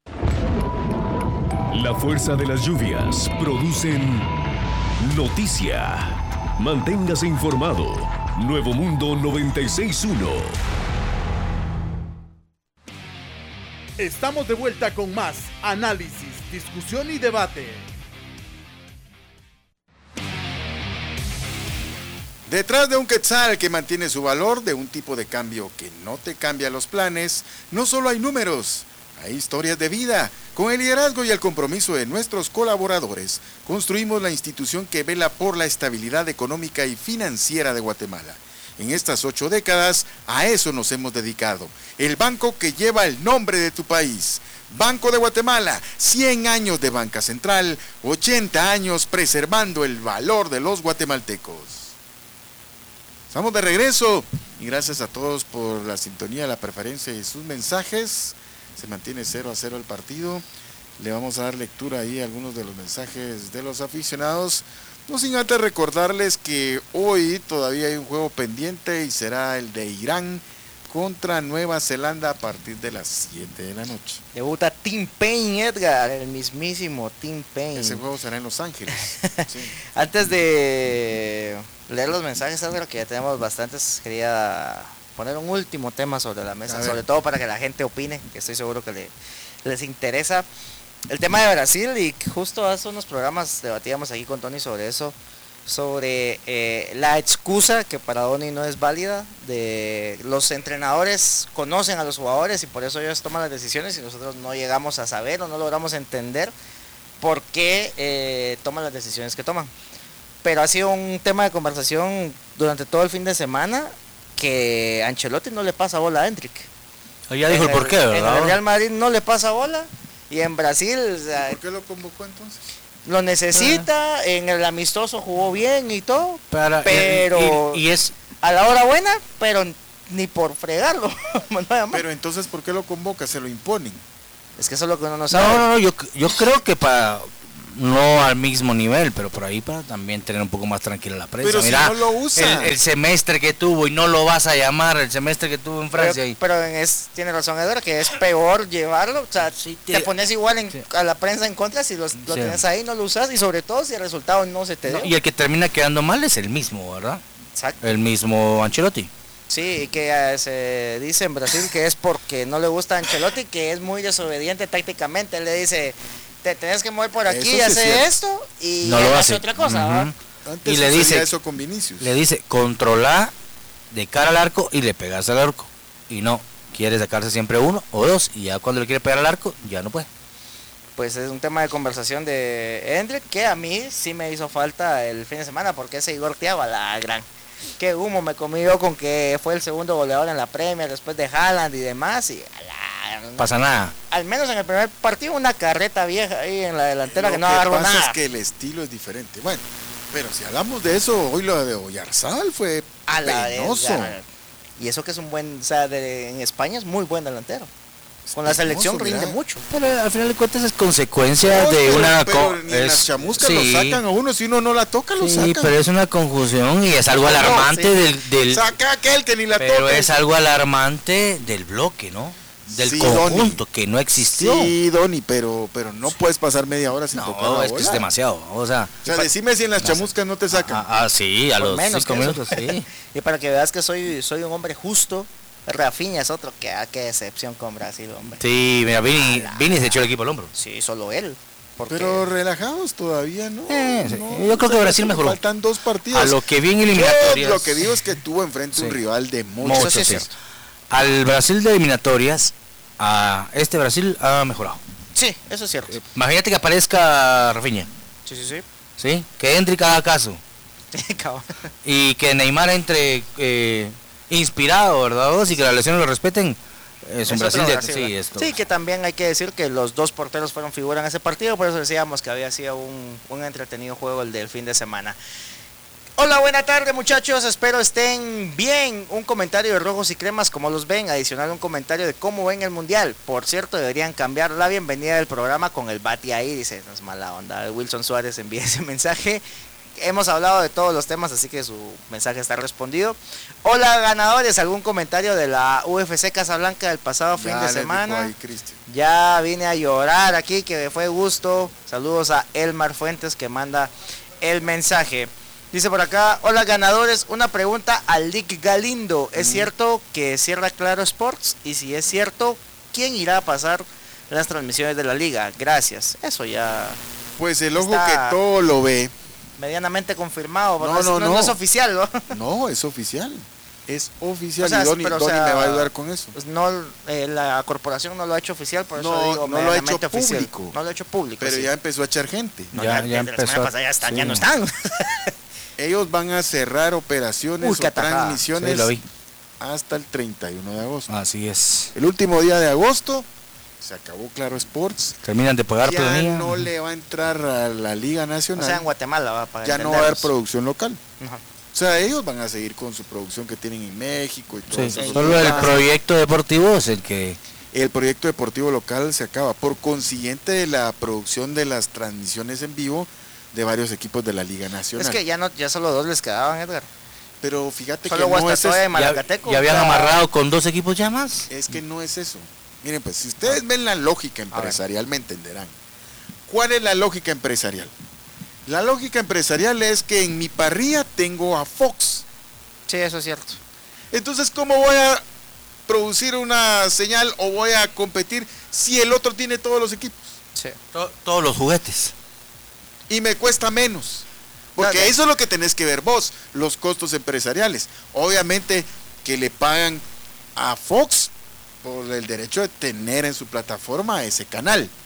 La fuerza de las lluvias producen noticia. Manténgase informado. Nuevo Mundo 96.1. Estamos de vuelta con más análisis, discusión y debate. Detrás de un quetzal que mantiene su valor, de un tipo de cambio que no te cambia los planes, no solo hay números, hay historias de vida. Con el liderazgo y el compromiso de nuestros colaboradores, construimos la institución que vela por la estabilidad económica y financiera de Guatemala. En estas 8 décadas, a eso nos hemos dedicado. El banco que lleva el nombre de tu país. Banco de Guatemala, 100 años de banca central, 80 años preservando el valor de los guatemaltecos. Estamos de regreso y gracias a todos por la sintonía, la preferencia y sus mensajes. Se mantiene 0-0 el partido. Le vamos a dar lectura ahí a algunos de los mensajes de los aficionados. No sin antes recordarles que hoy todavía hay un juego pendiente y será el de Irán contra Nueva Zelanda a partir de las 7 de la noche. Debuta Tim Payne, Edgar, el mismísimo Tim Payne. Ese juego será en Los Ángeles. Sí. Antes de leer los mensajes, Edgar, que ya tenemos bastantes, quería poner un último tema sobre la mesa, sobre todo para que la gente opine, que estoy seguro que les interesa. El tema de Brasil, y justo hace unos programas debatíamos aquí con Tony sobre eso, sobre la excusa que para Donny no es válida, de los entrenadores conocen a los jugadores y por eso ellos toman las decisiones y nosotros no llegamos a saber o no logramos entender por qué toman las decisiones que toman. Pero ha sido un tema de conversación durante todo el fin de semana que Ancelotti no le pasa bola a Hendrik. Ya dijo el por qué, ¿verdad? En el Real Madrid no le pasa bola y en Brasil... O sea, ¿por qué lo convocó entonces? Lo necesita, en el amistoso jugó bien y todo, pero y es a la hora buena, pero ni por fregarlo. Pero entonces, ¿por qué lo convoca? Se lo imponen. Es que eso es lo que uno no sabe. No, yo creo que para no al mismo nivel, pero por ahí para también tener un poco más tranquila la prensa. Pero mira, si no lo usa. El semestre que tuvo y no lo vas a llamar, el semestre que tuvo en Francia. Pero tiene razón Edgar, que es peor llevarlo, o sea, te pones igual a la prensa en contra si lo tienes ahí, no lo usas, y sobre todo si el resultado no se te dio. Y el que termina quedando mal es el mismo, ¿verdad? Exacto. El mismo Ancelotti. Sí, que se dice en Brasil que es porque no le gusta a Ancelotti, que es muy desobediente tácticamente. Él le dice, te tenés que mover por aquí y hacer esto, y no lo hace otra cosa, ¿verdad? Antes y le dice eso con Vinicius. Le dice, controla de cara al arco y le pegas al arco. Y no, quiere sacarse siempre uno o dos, y ya cuando le quiere pegar al arco, ya no puede. Pues es un tema de conversación de Hendrik que a mí sí me hizo falta el fin de semana, porque ese Igor Thiago, la gran... Qué humo me comí yo con que fue el segundo goleador en la Premier después de Haaland y demás, y pasa nada. Al menos en el primer partido una carreta vieja ahí en la delantera que no agarró nada. Lo que pasa es que el estilo es diferente. Bueno, pero si hablamos de eso, hoy lo de Oyarzabal fue penoso. Y eso que es un buen, o sea, en España es muy buen delantero. Con la selección rinde mucho. Pero al final de cuentas es consecuencia de una... Pero ni en las chamuscas lo sacan a uno, si uno no la toca lo sacan. Sí, pero es una confusión y es algo alarmante del... Saca aquel que ni la toca. Pero es algo alarmante del bloque, ¿no? Del conjunto, Donny, que no existió. Sí, Donny, pero no puedes pasar media hora sin tocar la bola. Es que es demasiado. O sea, decime si en las chamuscas no te sacan. Sí, a los 5 minutos, sí. Y para que veas que soy un hombre justo, Rafinha es otro que qué decepción con Brasil, hombre. Sí, mira, Vini se echó el equipo al hombro. Sí, solo él. Pero relajados todavía, ¿no? Sí. Yo creo que Brasil mejoró. Faltan 2 partidos. A lo que vi en eliminatorias. Lo que digo es que tuvo enfrente un rival de mucho. Al Brasil de eliminatorias, a este Brasil ha mejorado. Sí, eso es cierto. Imagínate que aparezca Rafinha. Sí. Sí, que Hendrik haga caso. Y que Neymar entre inspirado, ¿verdad? Y que las lesiones lo respeten. Es un Brasil sí, que también hay que decir que los 2 porteros fueron figura en ese partido, por eso decíamos que había sido un entretenido juego el del fin de semana. Hola, buena tarde muchachos, espero estén bien. Un comentario de Rojos y Cremas, como los ven, adicional un comentario de cómo ven el Mundial. Por cierto, deberían cambiar la bienvenida del programa con el Bati ahí, dice, no es mala onda, Wilson Suárez envía ese mensaje. Hemos hablado de todos los temas, así que su mensaje está respondido. Hola ganadores, ¿algún comentario de la UFC Casablanca del pasado fin de semana? Ahí, ya vine a llorar aquí, que fue gusto. Saludos a Elmar Fuentes que manda el mensaje. Dice por acá, hola ganadores, una pregunta a Lick Galindo. ¿Es cierto que cierra Claro Sports? Y si es cierto, ¿quién irá a pasar las transmisiones de la liga? Gracias. Eso ya... Pues el ojo que todo lo ve. Medianamente confirmado, no es oficial, ¿no? No, es oficial. Es oficial, o sea, y Donny me va a ayudar con eso. Pues no, la corporación no lo ha hecho oficial, por eso digo no lo ha hecho oficial. Público. No lo ha hecho público. Pero ya empezó a echar gente. Ya empezó. Ya no están. Ellos van a cerrar operaciones o transmisiones hasta el 31 de agosto. Así es. El último día de agosto se acabó Claro Sports. Terminan de pagar planilla. Ya no le va a entrar a la Liga Nacional. O sea, en Guatemala va a pagar. Ya no va a haber producción local. O sea, ellos van a seguir con su producción que tienen en México y todo eso. Solo el proyecto deportivo es el que... El proyecto deportivo local se acaba. Por consiguiente, la producción de las transmisiones en vivo de varios equipos de la Liga Nacional. Es que ya solo 2 les quedaban, Edgar. Pero fíjate solo que no es eso. Ya habían amarrado con 2 equipos ya más. Es que no es eso. Miren, pues si ustedes ven la lógica empresarial me entenderán. ¿Cuál es la lógica empresarial? La lógica empresarial es que en mi parrilla tengo a Fox. Sí, eso es cierto. Entonces, ¿cómo voy a producir una señal o voy a competir si el otro tiene todos los equipos? Sí. Todos los juguetes. Y me cuesta menos. Porque eso es lo que tenés que ver vos, los costos empresariales. Obviamente que le pagan a Fox por el derecho de tener en su plataforma ese canal.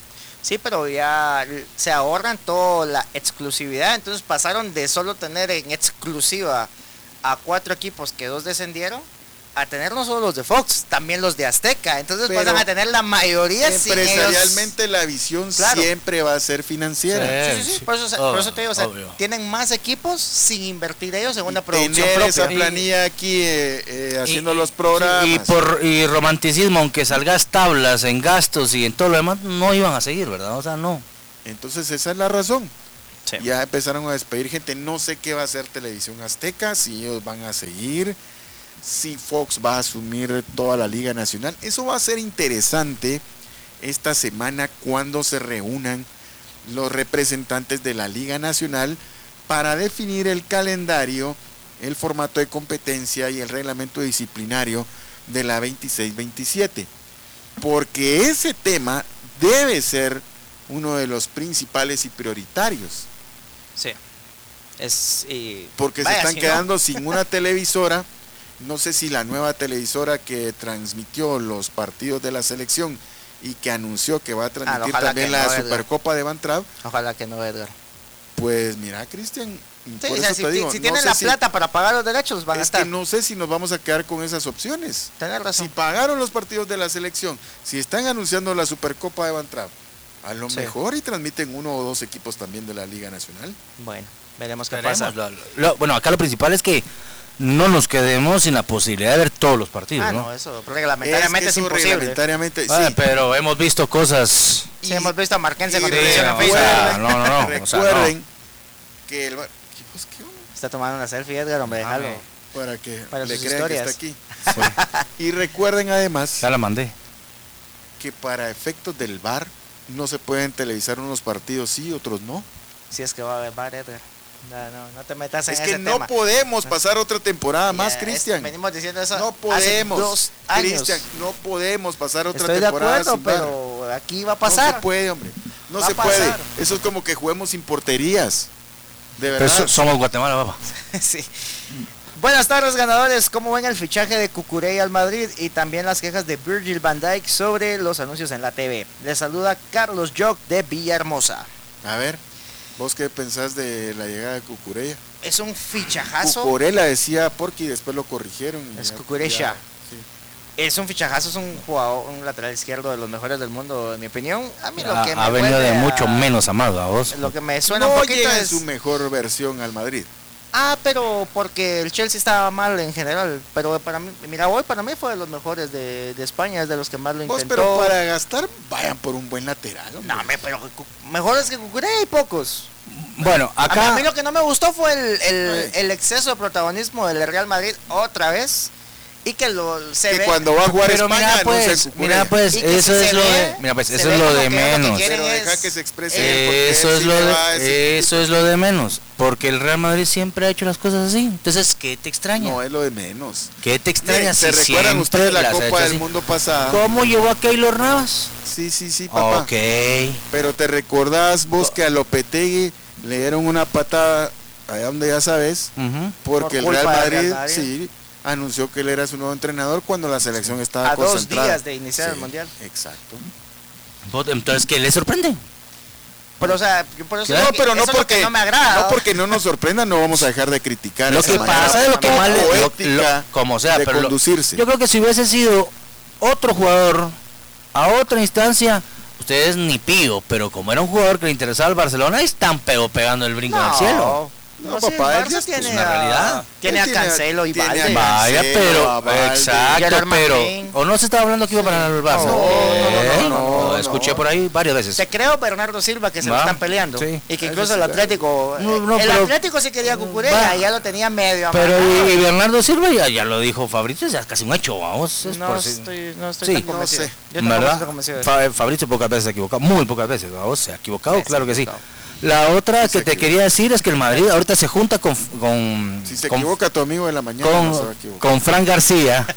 Sí, pero ya se ahorran toda la exclusividad, entonces pasaron de solo tener en exclusiva a 4 equipos que 2 descendieron, a tener no solo los de Fox, también los de Azteca, entonces Pero pasan a tener la mayoría sin ellos. Empresarialmente la visión siempre va a ser financiera. Sí. Por eso te digo, o sea, tienen más equipos sin invertir ellos en una producción tener propia. esa planilla aquí haciendo los programas. Y romanticismo, aunque salgas tablas en gastos y en todo lo demás, no iban a seguir, ¿verdad? O sea, no. Entonces esa es la razón. Sí. Ya empezaron a despedir gente. No sé qué va a hacer Televisión Azteca, si ellos van a seguir, si Fox va a asumir toda la Liga Nacional. Eso va a ser interesante esta semana cuando se reúnan los representantes de la Liga Nacional para definir el calendario, el formato de competencia y el reglamento disciplinario de la 26-27. Porque ese tema debe ser uno de los principales y prioritarios. Sí. Porque se están quedando sin una televisora. No sé si la nueva televisora que transmitió los partidos de la selección y que anunció que va a transmitir también la Supercopa de Van Traub. Ojalá que no, Edgar. Pues mira, Cristian, sí, por eso te digo, si tienen la plata para pagar los derechos, van a estar. Es que no sé si nos vamos a quedar con esas opciones. Tenés razón. Si pagaron los partidos de la selección, si están anunciando la Supercopa de Van Traub, a lo mejor y transmiten 1 o 2 equipos también de la Liga Nacional. Bueno, veremos qué pasa. Bueno, acá lo principal es que no nos quedemos sin la posibilidad de ver todos los partidos, ¿no? No, eso reglamentariamente es imposible. Reglamentariamente, sí. Pero hemos visto cosas. Sí, hemos visto a Marquense con recuerden que el... Está tomando una selfie, Edgar, hombre, déjalo. Para que para le sus crean historias. que está aquí. Y recuerden además... Ya la mandé. Que para efectos del VAR no se pueden televisar unos partidos sí, otros no. Si es que va a haber VAR, Edgar. No te metas en ese tema. Es que no podemos pasar otra temporada más, Cristian. Venimos diciendo eso. No podemos, 2 años. Cristian, no podemos pasar otra temporada. Estoy de acuerdo, sin pero VAR. Aquí va a pasar. No se puede, hombre. No se puede. Eso es como que juguemos sin porterías. De verdad. Pero somos Guatemala, papá. Sí. Buenas tardes, ganadores. ¿Cómo ven el fichaje de Cucurella al Madrid y también las quejas de Virgil van Dijk sobre los anuncios en la TV? Les saluda Carlos Joc de Villahermosa. A ver, ¿vos qué pensás de la llegada de Cucurella? Es un fichajazo. Cucurella decía porque después lo corrigieron. Es Cucurella. Sí. Es un fichajazo, es un jugador, un lateral izquierdo de los mejores del mundo, en mi opinión. A mí lo que me ha venido de mucho menos amado a vos. Lo que me suena un poquito llega es en su mejor versión al Madrid. Pero porque el Chelsea estaba mal en general, pero para mí, mira, hoy para mí fue de los mejores de España, es de los que más lo intentó. Pero para gastar, vayan por un buen lateral. No, pero mejores que Cucurella hay pocos. Bueno, acá... A mí lo que no me gustó fue el exceso de protagonismo del Real Madrid otra vez. Y que se ve cuando va a jugar España, mira pues eso es lo de, mira pues eso es lo de menos. Pero deja que se exprese. Eso es lo de menos, porque el Real Madrid siempre ha hecho las cosas así. Entonces, ¿qué te extraña? No, es lo de menos. ¿Qué te extraña? ¿Se recuerdan ustedes la Copa del Mundo pasada? ¿Cómo llevó a Keylor Navas? Sí, papá. Ok. Pero te recordás vos que a Lopetegui le dieron una patada allá donde ya sabes, porque el Real Madrid, sí, anunció que él era su nuevo entrenador cuando la selección estaba concentrada. 2 días de iniciar el Mundial. Exacto. Entonces, ¿qué le sorprende? Pero, o sea, por eso no, pero no porque no me agrada. No porque no nos sorprenda, no vamos a dejar de criticar. Lo que pasa es lo que más como sea, pero conducirse. Yo creo que si hubiese sido otro jugador a otra instancia, ustedes ni pío, pero como era un jugador que le interesaba al Barcelona, están pegando el brinco al cielo. No, papá, él tiene una realidad. Tiene a Cancelo y Valde. Vaya, pero exacto, pero o no se estaba hablando que iba para el Barça. No, escuché por ahí varias veces. Te creo Bernardo Silva que se lo están peleando y que incluso el Atlético, Atlético sí quería Cucurella y ya lo tenía medio. Pero y Bernardo Silva ya lo dijo Fabrizio, ya casi un hecho, vamos. No estoy tan convencido. ¿Verdad? Fabrizio pocas veces se ha equivocado, muy pocas veces, vamos, se ha equivocado, claro que sí. La otra que te quería decir es que el Madrid ahorita se junta con si se equivoca tu amigo de la mañana no se va a equivocar. Con Fran García.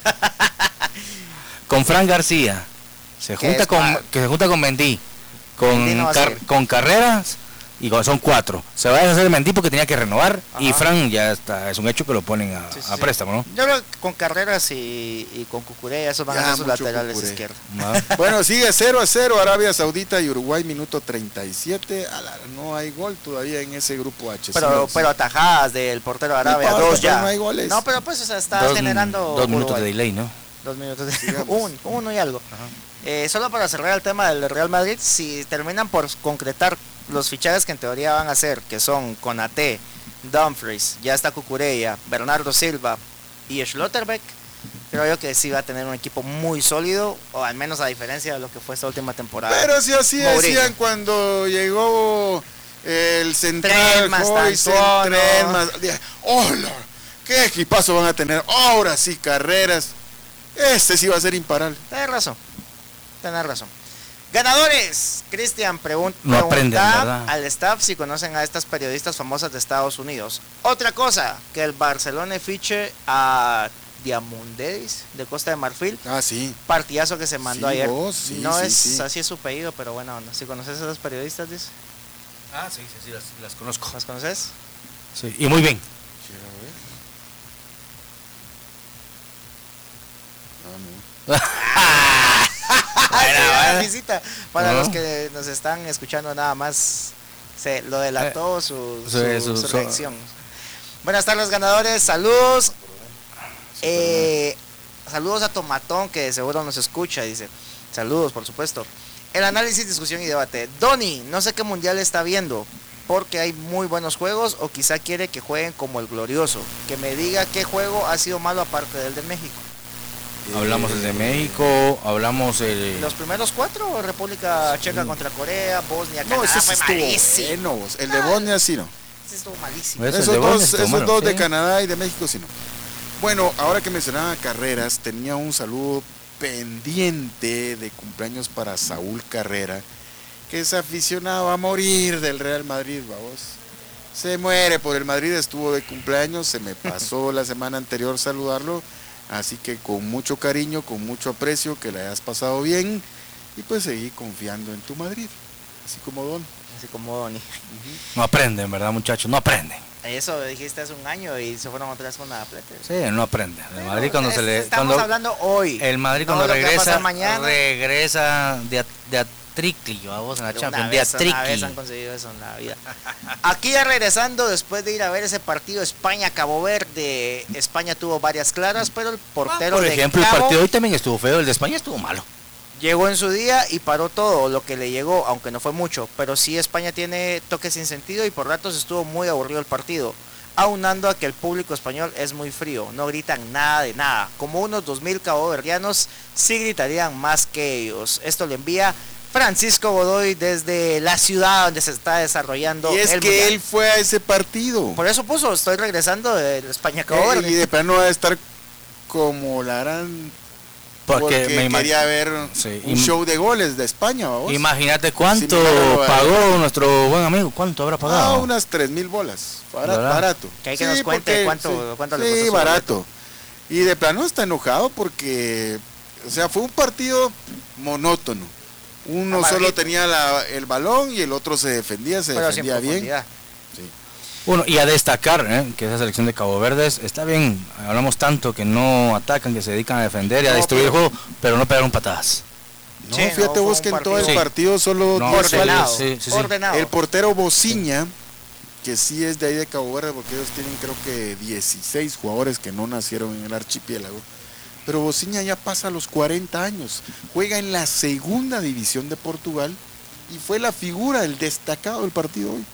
Con Fran García. Se junta con Mendy. Con Carreras. y son 4. Se va a deshacer de Mendy porque tenía que renovar. Ajá. Y Fran ya está, es un hecho que lo ponen a préstamo, ¿no? Yo creo que con Carreras y con Cucurella, esos van a ser sus laterales izquierdos. Bueno, sigue 0-0 Arabia Saudita y Uruguay, minuto 37. No hay gol todavía en ese grupo H. Pero atajadas del portero de Arabia, No, 2 ya. no hay goles. No, pero pues, o sea, está generando 2 minutos Uruguay. de delay, ¿no? 2 minutos de uno y algo. Solo para cerrar el tema del Real Madrid, si terminan por concretar los fichajes que en teoría van a hacer, que son Konaté, Dumfries, ya está Cucurella, Bernardo Silva y Schlotterbeck, creo yo que sí va a tener un equipo muy sólido, o al menos a diferencia de lo que fue esta última temporada. Pero si así Mourinho. decían cuando llegó el central, ¡hola! ¿Qué equipazo van a tener? Ahora sí, Carreras. Ese sí va a ser imparable. Tenés razón. Ganadores, Cristian No pregunta aprenden, ¿verdad? al staff si conocen a estas periodistas famosas de Estados Unidos. Otra cosa, que el Barcelona fiche a Diamandidis de Costa de Marfil. Ah, sí. Partidazo que se mandó Sí, ayer. vos, sí, no sí, es sí. así es su pedido, pero bueno, si conoces a esas periodistas, dice. Ah, sí, las conozco. ¿Las conoces? Sí, y muy bien. Buena visita. Para No. los que nos están escuchando nada más, lo delató su reacción. Buenas tardes, ganadores. Saludos. Saludos a Tomatón, que seguro nos escucha, dice. Saludos, por supuesto. El análisis, discusión y debate. Doni, no sé qué mundial está viendo, porque hay muy buenos juegos, o quizá quiere que jueguen como el glorioso. Que me diga qué juego ha sido malo aparte del de México. Hablamos el de México, hablamos Los primeros 4, República Checa contra Corea, Bosnia, No, Canadá, ese sí fue estuvo malísimo. bueno. El de Bosnia sí no. Ese estuvo malísimo. Pues, Esos dos de Canadá y de México sí no. Bueno, ahora que mencionaba Carreras, tenía un saludo pendiente de cumpleaños para Saúl Carrera, que es aficionado a morir del Real Madrid, vamos. Se muere por el Madrid, estuvo de cumpleaños, se me pasó la semana anterior saludarlo, así que con mucho cariño, con mucho aprecio, que la hayas pasado bien y pues seguí confiando en tu Madrid, así como Doni. No aprenden, ¿verdad, muchachos? No aprenden. Eso dijiste hace un año y se fueron otra vez con la plata. Sí, no aprende. El Madrid cuando Estamos hablando hoy. El Madrid no cuando lo que va a regresa pasar mañana. de Atricli, vamos en la De Champions, una de vez Atricli. han conseguido eso en la vida. Aquí ya regresando, después de ir a ver ese partido España-Cabo Verde, España tuvo varias claras, pero el portero Por de ejemplo, el Cabo partido hoy también estuvo feo, el de España estuvo malo. llegó en su día y paró todo lo que le llegó, aunque no fue mucho, pero sí España tiene toques sin sentido y por ratos estuvo muy aburrido el partido, aunando a que el público español es muy frío, no gritan nada de nada, como unos 2000 caboverdianos sí gritarían más que ellos. Esto le envía Francisco Godoy desde la ciudad donde se está desarrollando. Y es el que mundial. él fue a ese partido. Por eso puso, estoy regresando de España-Cabo Verde. Y de plano va a estar como la gran... Porque quería ver un show de goles de España, ¿vos? Imagínate cuánto pagó nuestro buen amigo, cuánto habrá pagado. Ah, unas 3,000 bolas, barato. Que hay que nos cuente cuánto le costó. Sí, barato. Y de plano está enojado porque, o sea, fue un partido monótono. Uno solo tenía el balón y el otro se defendía bien. Sí. Bueno, y a destacar que esa selección de Cabo Verdes está bien, hablamos tanto que no atacan, que se dedican a defender y a destruir el juego, pero no pegaron patadas. No, sí, fíjate vos que en todo el partido solo ordenado. El portero Bociña, que sí es de ahí de Cabo Verde, porque ellos tienen creo que 16 jugadores que no nacieron en el archipiélago. Pero Bociña ya pasa los 40 años, juega en la segunda división de Portugal y fue la figura, el destacado del partido hoy.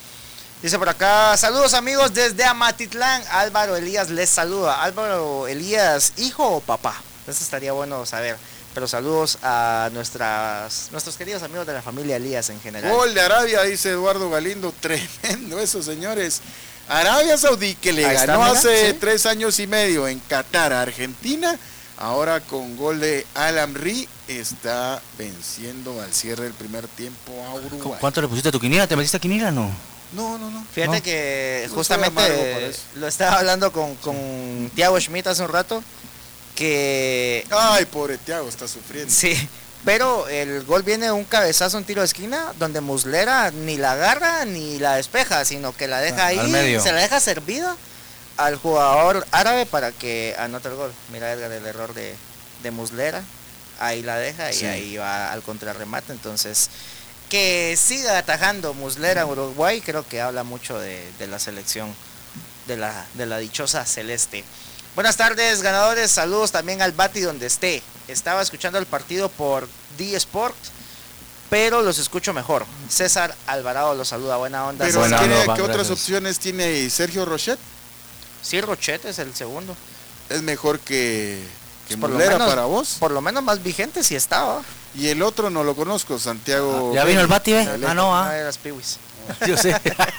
Dice por acá, saludos amigos desde Amatitlán, Álvaro Elías les saluda. Álvaro Elías, ¿hijo o papá? Eso estaría bueno saber. Pero saludos a nuestros queridos amigos de la familia Elías en general. Gol de Arabia, dice Eduardo Galindo, tremendo eso, señores. Arabia Saudí, que le ganó hace 3 años y medio en Qatar a Argentina, ahora con gol de Al-Amri está venciendo al cierre del primer tiempo a Uruguay. ¿Cuánto le pusiste a tu quiniela? ¿Te metiste a quiniela no? No. Fíjate que justamente lo estaba hablando con Thiago Schmidt hace un rato, que... Ay, pobre Thiago, está sufriendo. Sí, pero el gol viene de un cabezazo, un tiro de esquina, donde Muslera ni la agarra ni la despeja, sino que la deja ahí, se la deja servida al jugador árabe para que anote el gol. Mira, Edgar, el error de Muslera, ahí la deja y ahí va al contrarremate. Entonces, que siga atajando Muslera Uruguay, creo que habla mucho de la selección de la dichosa celeste. Buenas tardes, ganadores, saludos también al Bati donde esté. Estaba escuchando el partido por D-Sport, pero los escucho mejor. César Alvarado los saluda, buena onda. Pero ¿qué otras opciones tiene Sergio Rochet? Sí, Rochet es el segundo. Es mejor que Muslera para vos. Por lo menos más vigente si estaba. Y el otro no lo conozco, Santiago. ¿Ya vino el Bati, No, eras Piwis. Yo sé.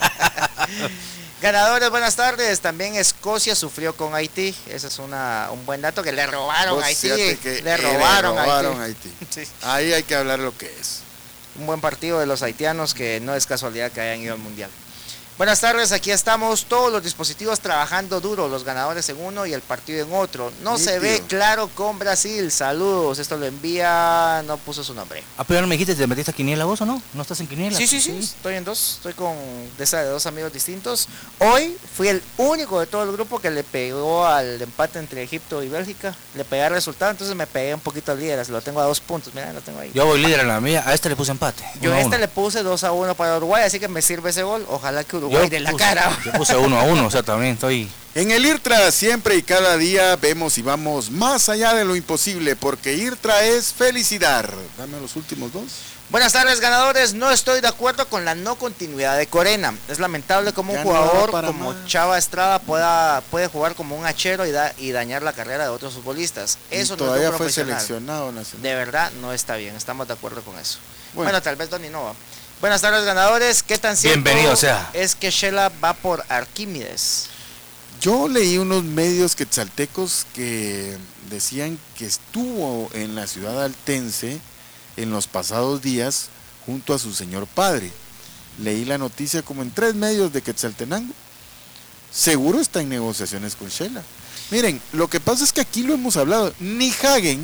Ganadores, buenas tardes. También Escocia sufrió con Haití. Ese es un buen dato, que le robaron a Haití. Le robaron a Haití. Sí. Ahí hay que hablar lo que es. Un buen partido de los haitianos, que no es casualidad que hayan ido al Mundial. Buenas tardes, aquí estamos todos los dispositivos trabajando duro, los ganadores en uno y el partido en otro. No se ve claro con Brasil. Saludos, esto lo envía, no puso su nombre. Pero no me dijiste, ¿te metiste a quiniela vos o no? ¿No estás en quiniela? Sí, estoy en dos, estoy con de dos amigos distintos. Hoy fui el único de todo el grupo que le pegó al empate entre Egipto y Bélgica. Le pegué el resultado, entonces me pegué un poquito al líder, lo tengo a 2 puntos, mira, lo tengo ahí. Yo voy líder en la mía, a este le puse empate. Yo a este le puse 2-1 para Uruguay, así que me sirve ese gol, ojalá que Uruguay de la cara. Yo puse 1-1, o sea, también estoy... En el IRTRA siempre y cada día vemos y vamos más allá de lo imposible, porque IRTRA es felicidad. Dame los últimos 2. Buenas tardes, ganadores. No estoy de acuerdo con la no continuidad de Corena. Es lamentable como un jugador como Chava Estrada puede jugar como un hachero y dañar la carrera de otros futbolistas. Eso no es un fue seleccionado nacional. De verdad no está bien, estamos de acuerdo con eso. Bueno, tal vez Donny no va. Buenas tardes, ganadores. ¿Qué tan cierto es que Shela va por Arquímedes? Yo leí unos medios quetzaltecos que decían que estuvo en la ciudad altense en los pasados días junto a su señor padre. Leí la noticia como en 3 medios de Quetzaltenango. Seguro está en negociaciones con Shela. Miren, lo que pasa es que aquí lo hemos hablado. Ni Hagen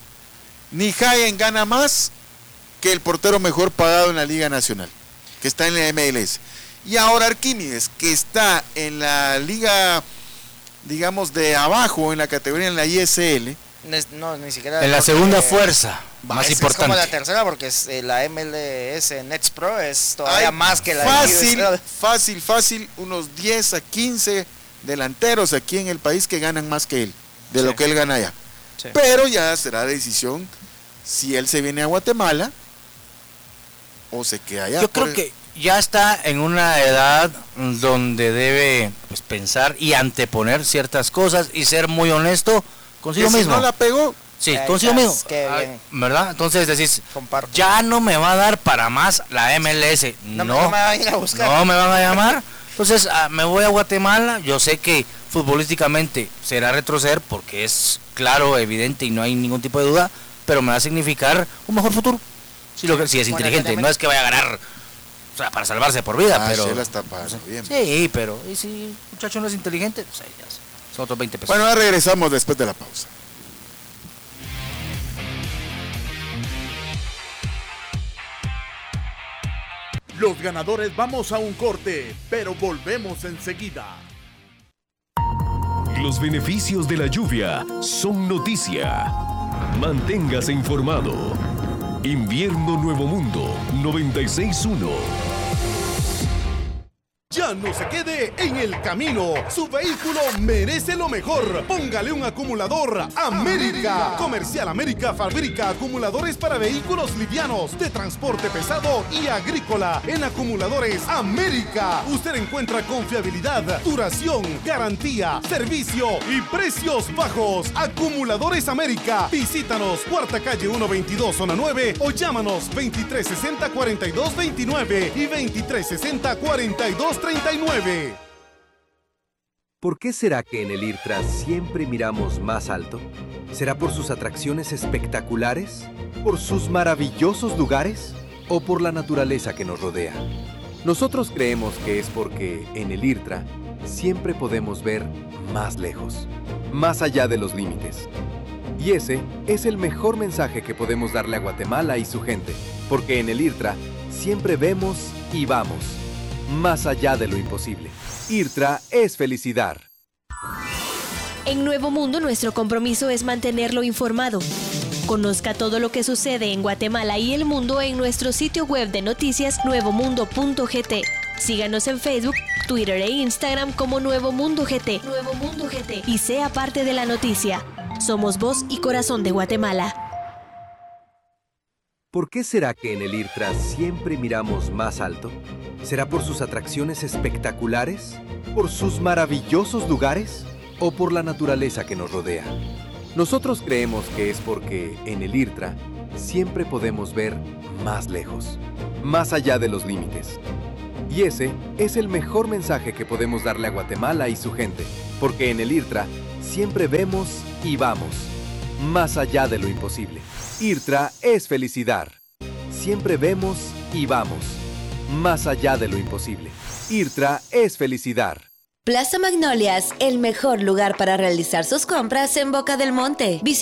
gana más que el portero mejor pagado en la Liga Nacional, que está en la MLS. Y ahora Arquímedes, que está en la liga, digamos, de abajo, en la categoría, en la ISL. No, ni siquiera. En la segunda fuerza, más importante. Es como la tercera, porque es la MLS Nets Pro es todavía más que la fácil, unos 10 a 15 delanteros aquí en el país que ganan más que él, de lo que él gana allá. Sí. Pero ya será decisión si él se viene a Guatemala o se queda allá. Yo creo que ya está en una edad donde debe pensar y anteponer ciertas cosas y ser muy honesto consigo mismo. Si no la pegó, sí, consigo mismo, ¿verdad? Entonces decís, ya no me va a dar para más la MLS, no me van a ir a buscar, no me van a llamar, entonces me voy a Guatemala. Yo sé que futbolísticamente será retroceder porque es claro, evidente y no hay ningún tipo de duda, pero me va a significar un mejor futuro si es inteligente, no es que vaya a ganar, o sea, para salvarse por vida, pero está bien. Sí, pero y si el muchacho no es inteligente, pues ya son otros 20 pesos. Bueno, ahora regresamos después de la pausa. Los ganadores vamos a un corte, pero volvemos enseguida. Los beneficios de la lluvia son noticia. Manténgase informado. Invierno Nuevo Mundo 96.1. Ya no se quede en el camino. Su vehículo merece lo mejor. Póngale un acumulador América. Comercial América fabrica acumuladores para vehículos livianos, de transporte pesado y agrícola. En Acumuladores América usted encuentra confiabilidad, duración, garantía, servicio y precios bajos. Acumuladores América. Visítanos, Cuarta Calle 122, Zona 9, o llámanos 2360-4229 y 2360-4239. ¿Por qué será que en el IRTRA siempre miramos más alto? ¿Será por sus atracciones espectaculares? ¿Por sus maravillosos lugares? ¿O por la naturaleza que nos rodea? Nosotros creemos que es porque en el IRTRA siempre podemos ver más lejos, más allá de los límites. Y Y ese es el mejor mensaje que podemos darle a Guatemala y su gente, porque en el IRTRA siempre vemos y vamos, más allá de lo imposible. IRTRA es felicidad. En Nuevo Mundo nuestro compromiso es mantenerlo informado. Conozca todo lo que sucede en Guatemala y el mundo en nuestro sitio web de noticias nuevomundo.gt. Síganos en Facebook, Twitter e Instagram como Nuevo Mundo GT. Nuevo Mundo GT. Y sea parte de la noticia. Somos voz y corazón de Guatemala. ¿Por qué será que en el IRTRA siempre miramos más alto? ¿Será por sus atracciones espectaculares? ¿Por sus maravillosos lugares? ¿O por la naturaleza que nos rodea? Nosotros creemos que es porque en el IRTRA siempre podemos ver más lejos, más allá de los límites. Y ese es el mejor mensaje que podemos darle a Guatemala y su gente, porque en el IRTRA siempre vemos y vamos, más allá de lo imposible. IRTRA es felicidad. Siempre vemos y vamos, más allá de lo imposible. IRTRA es felicidad. Plaza Magnolias, el mejor lugar para realizar sus compras en Boca del Monte.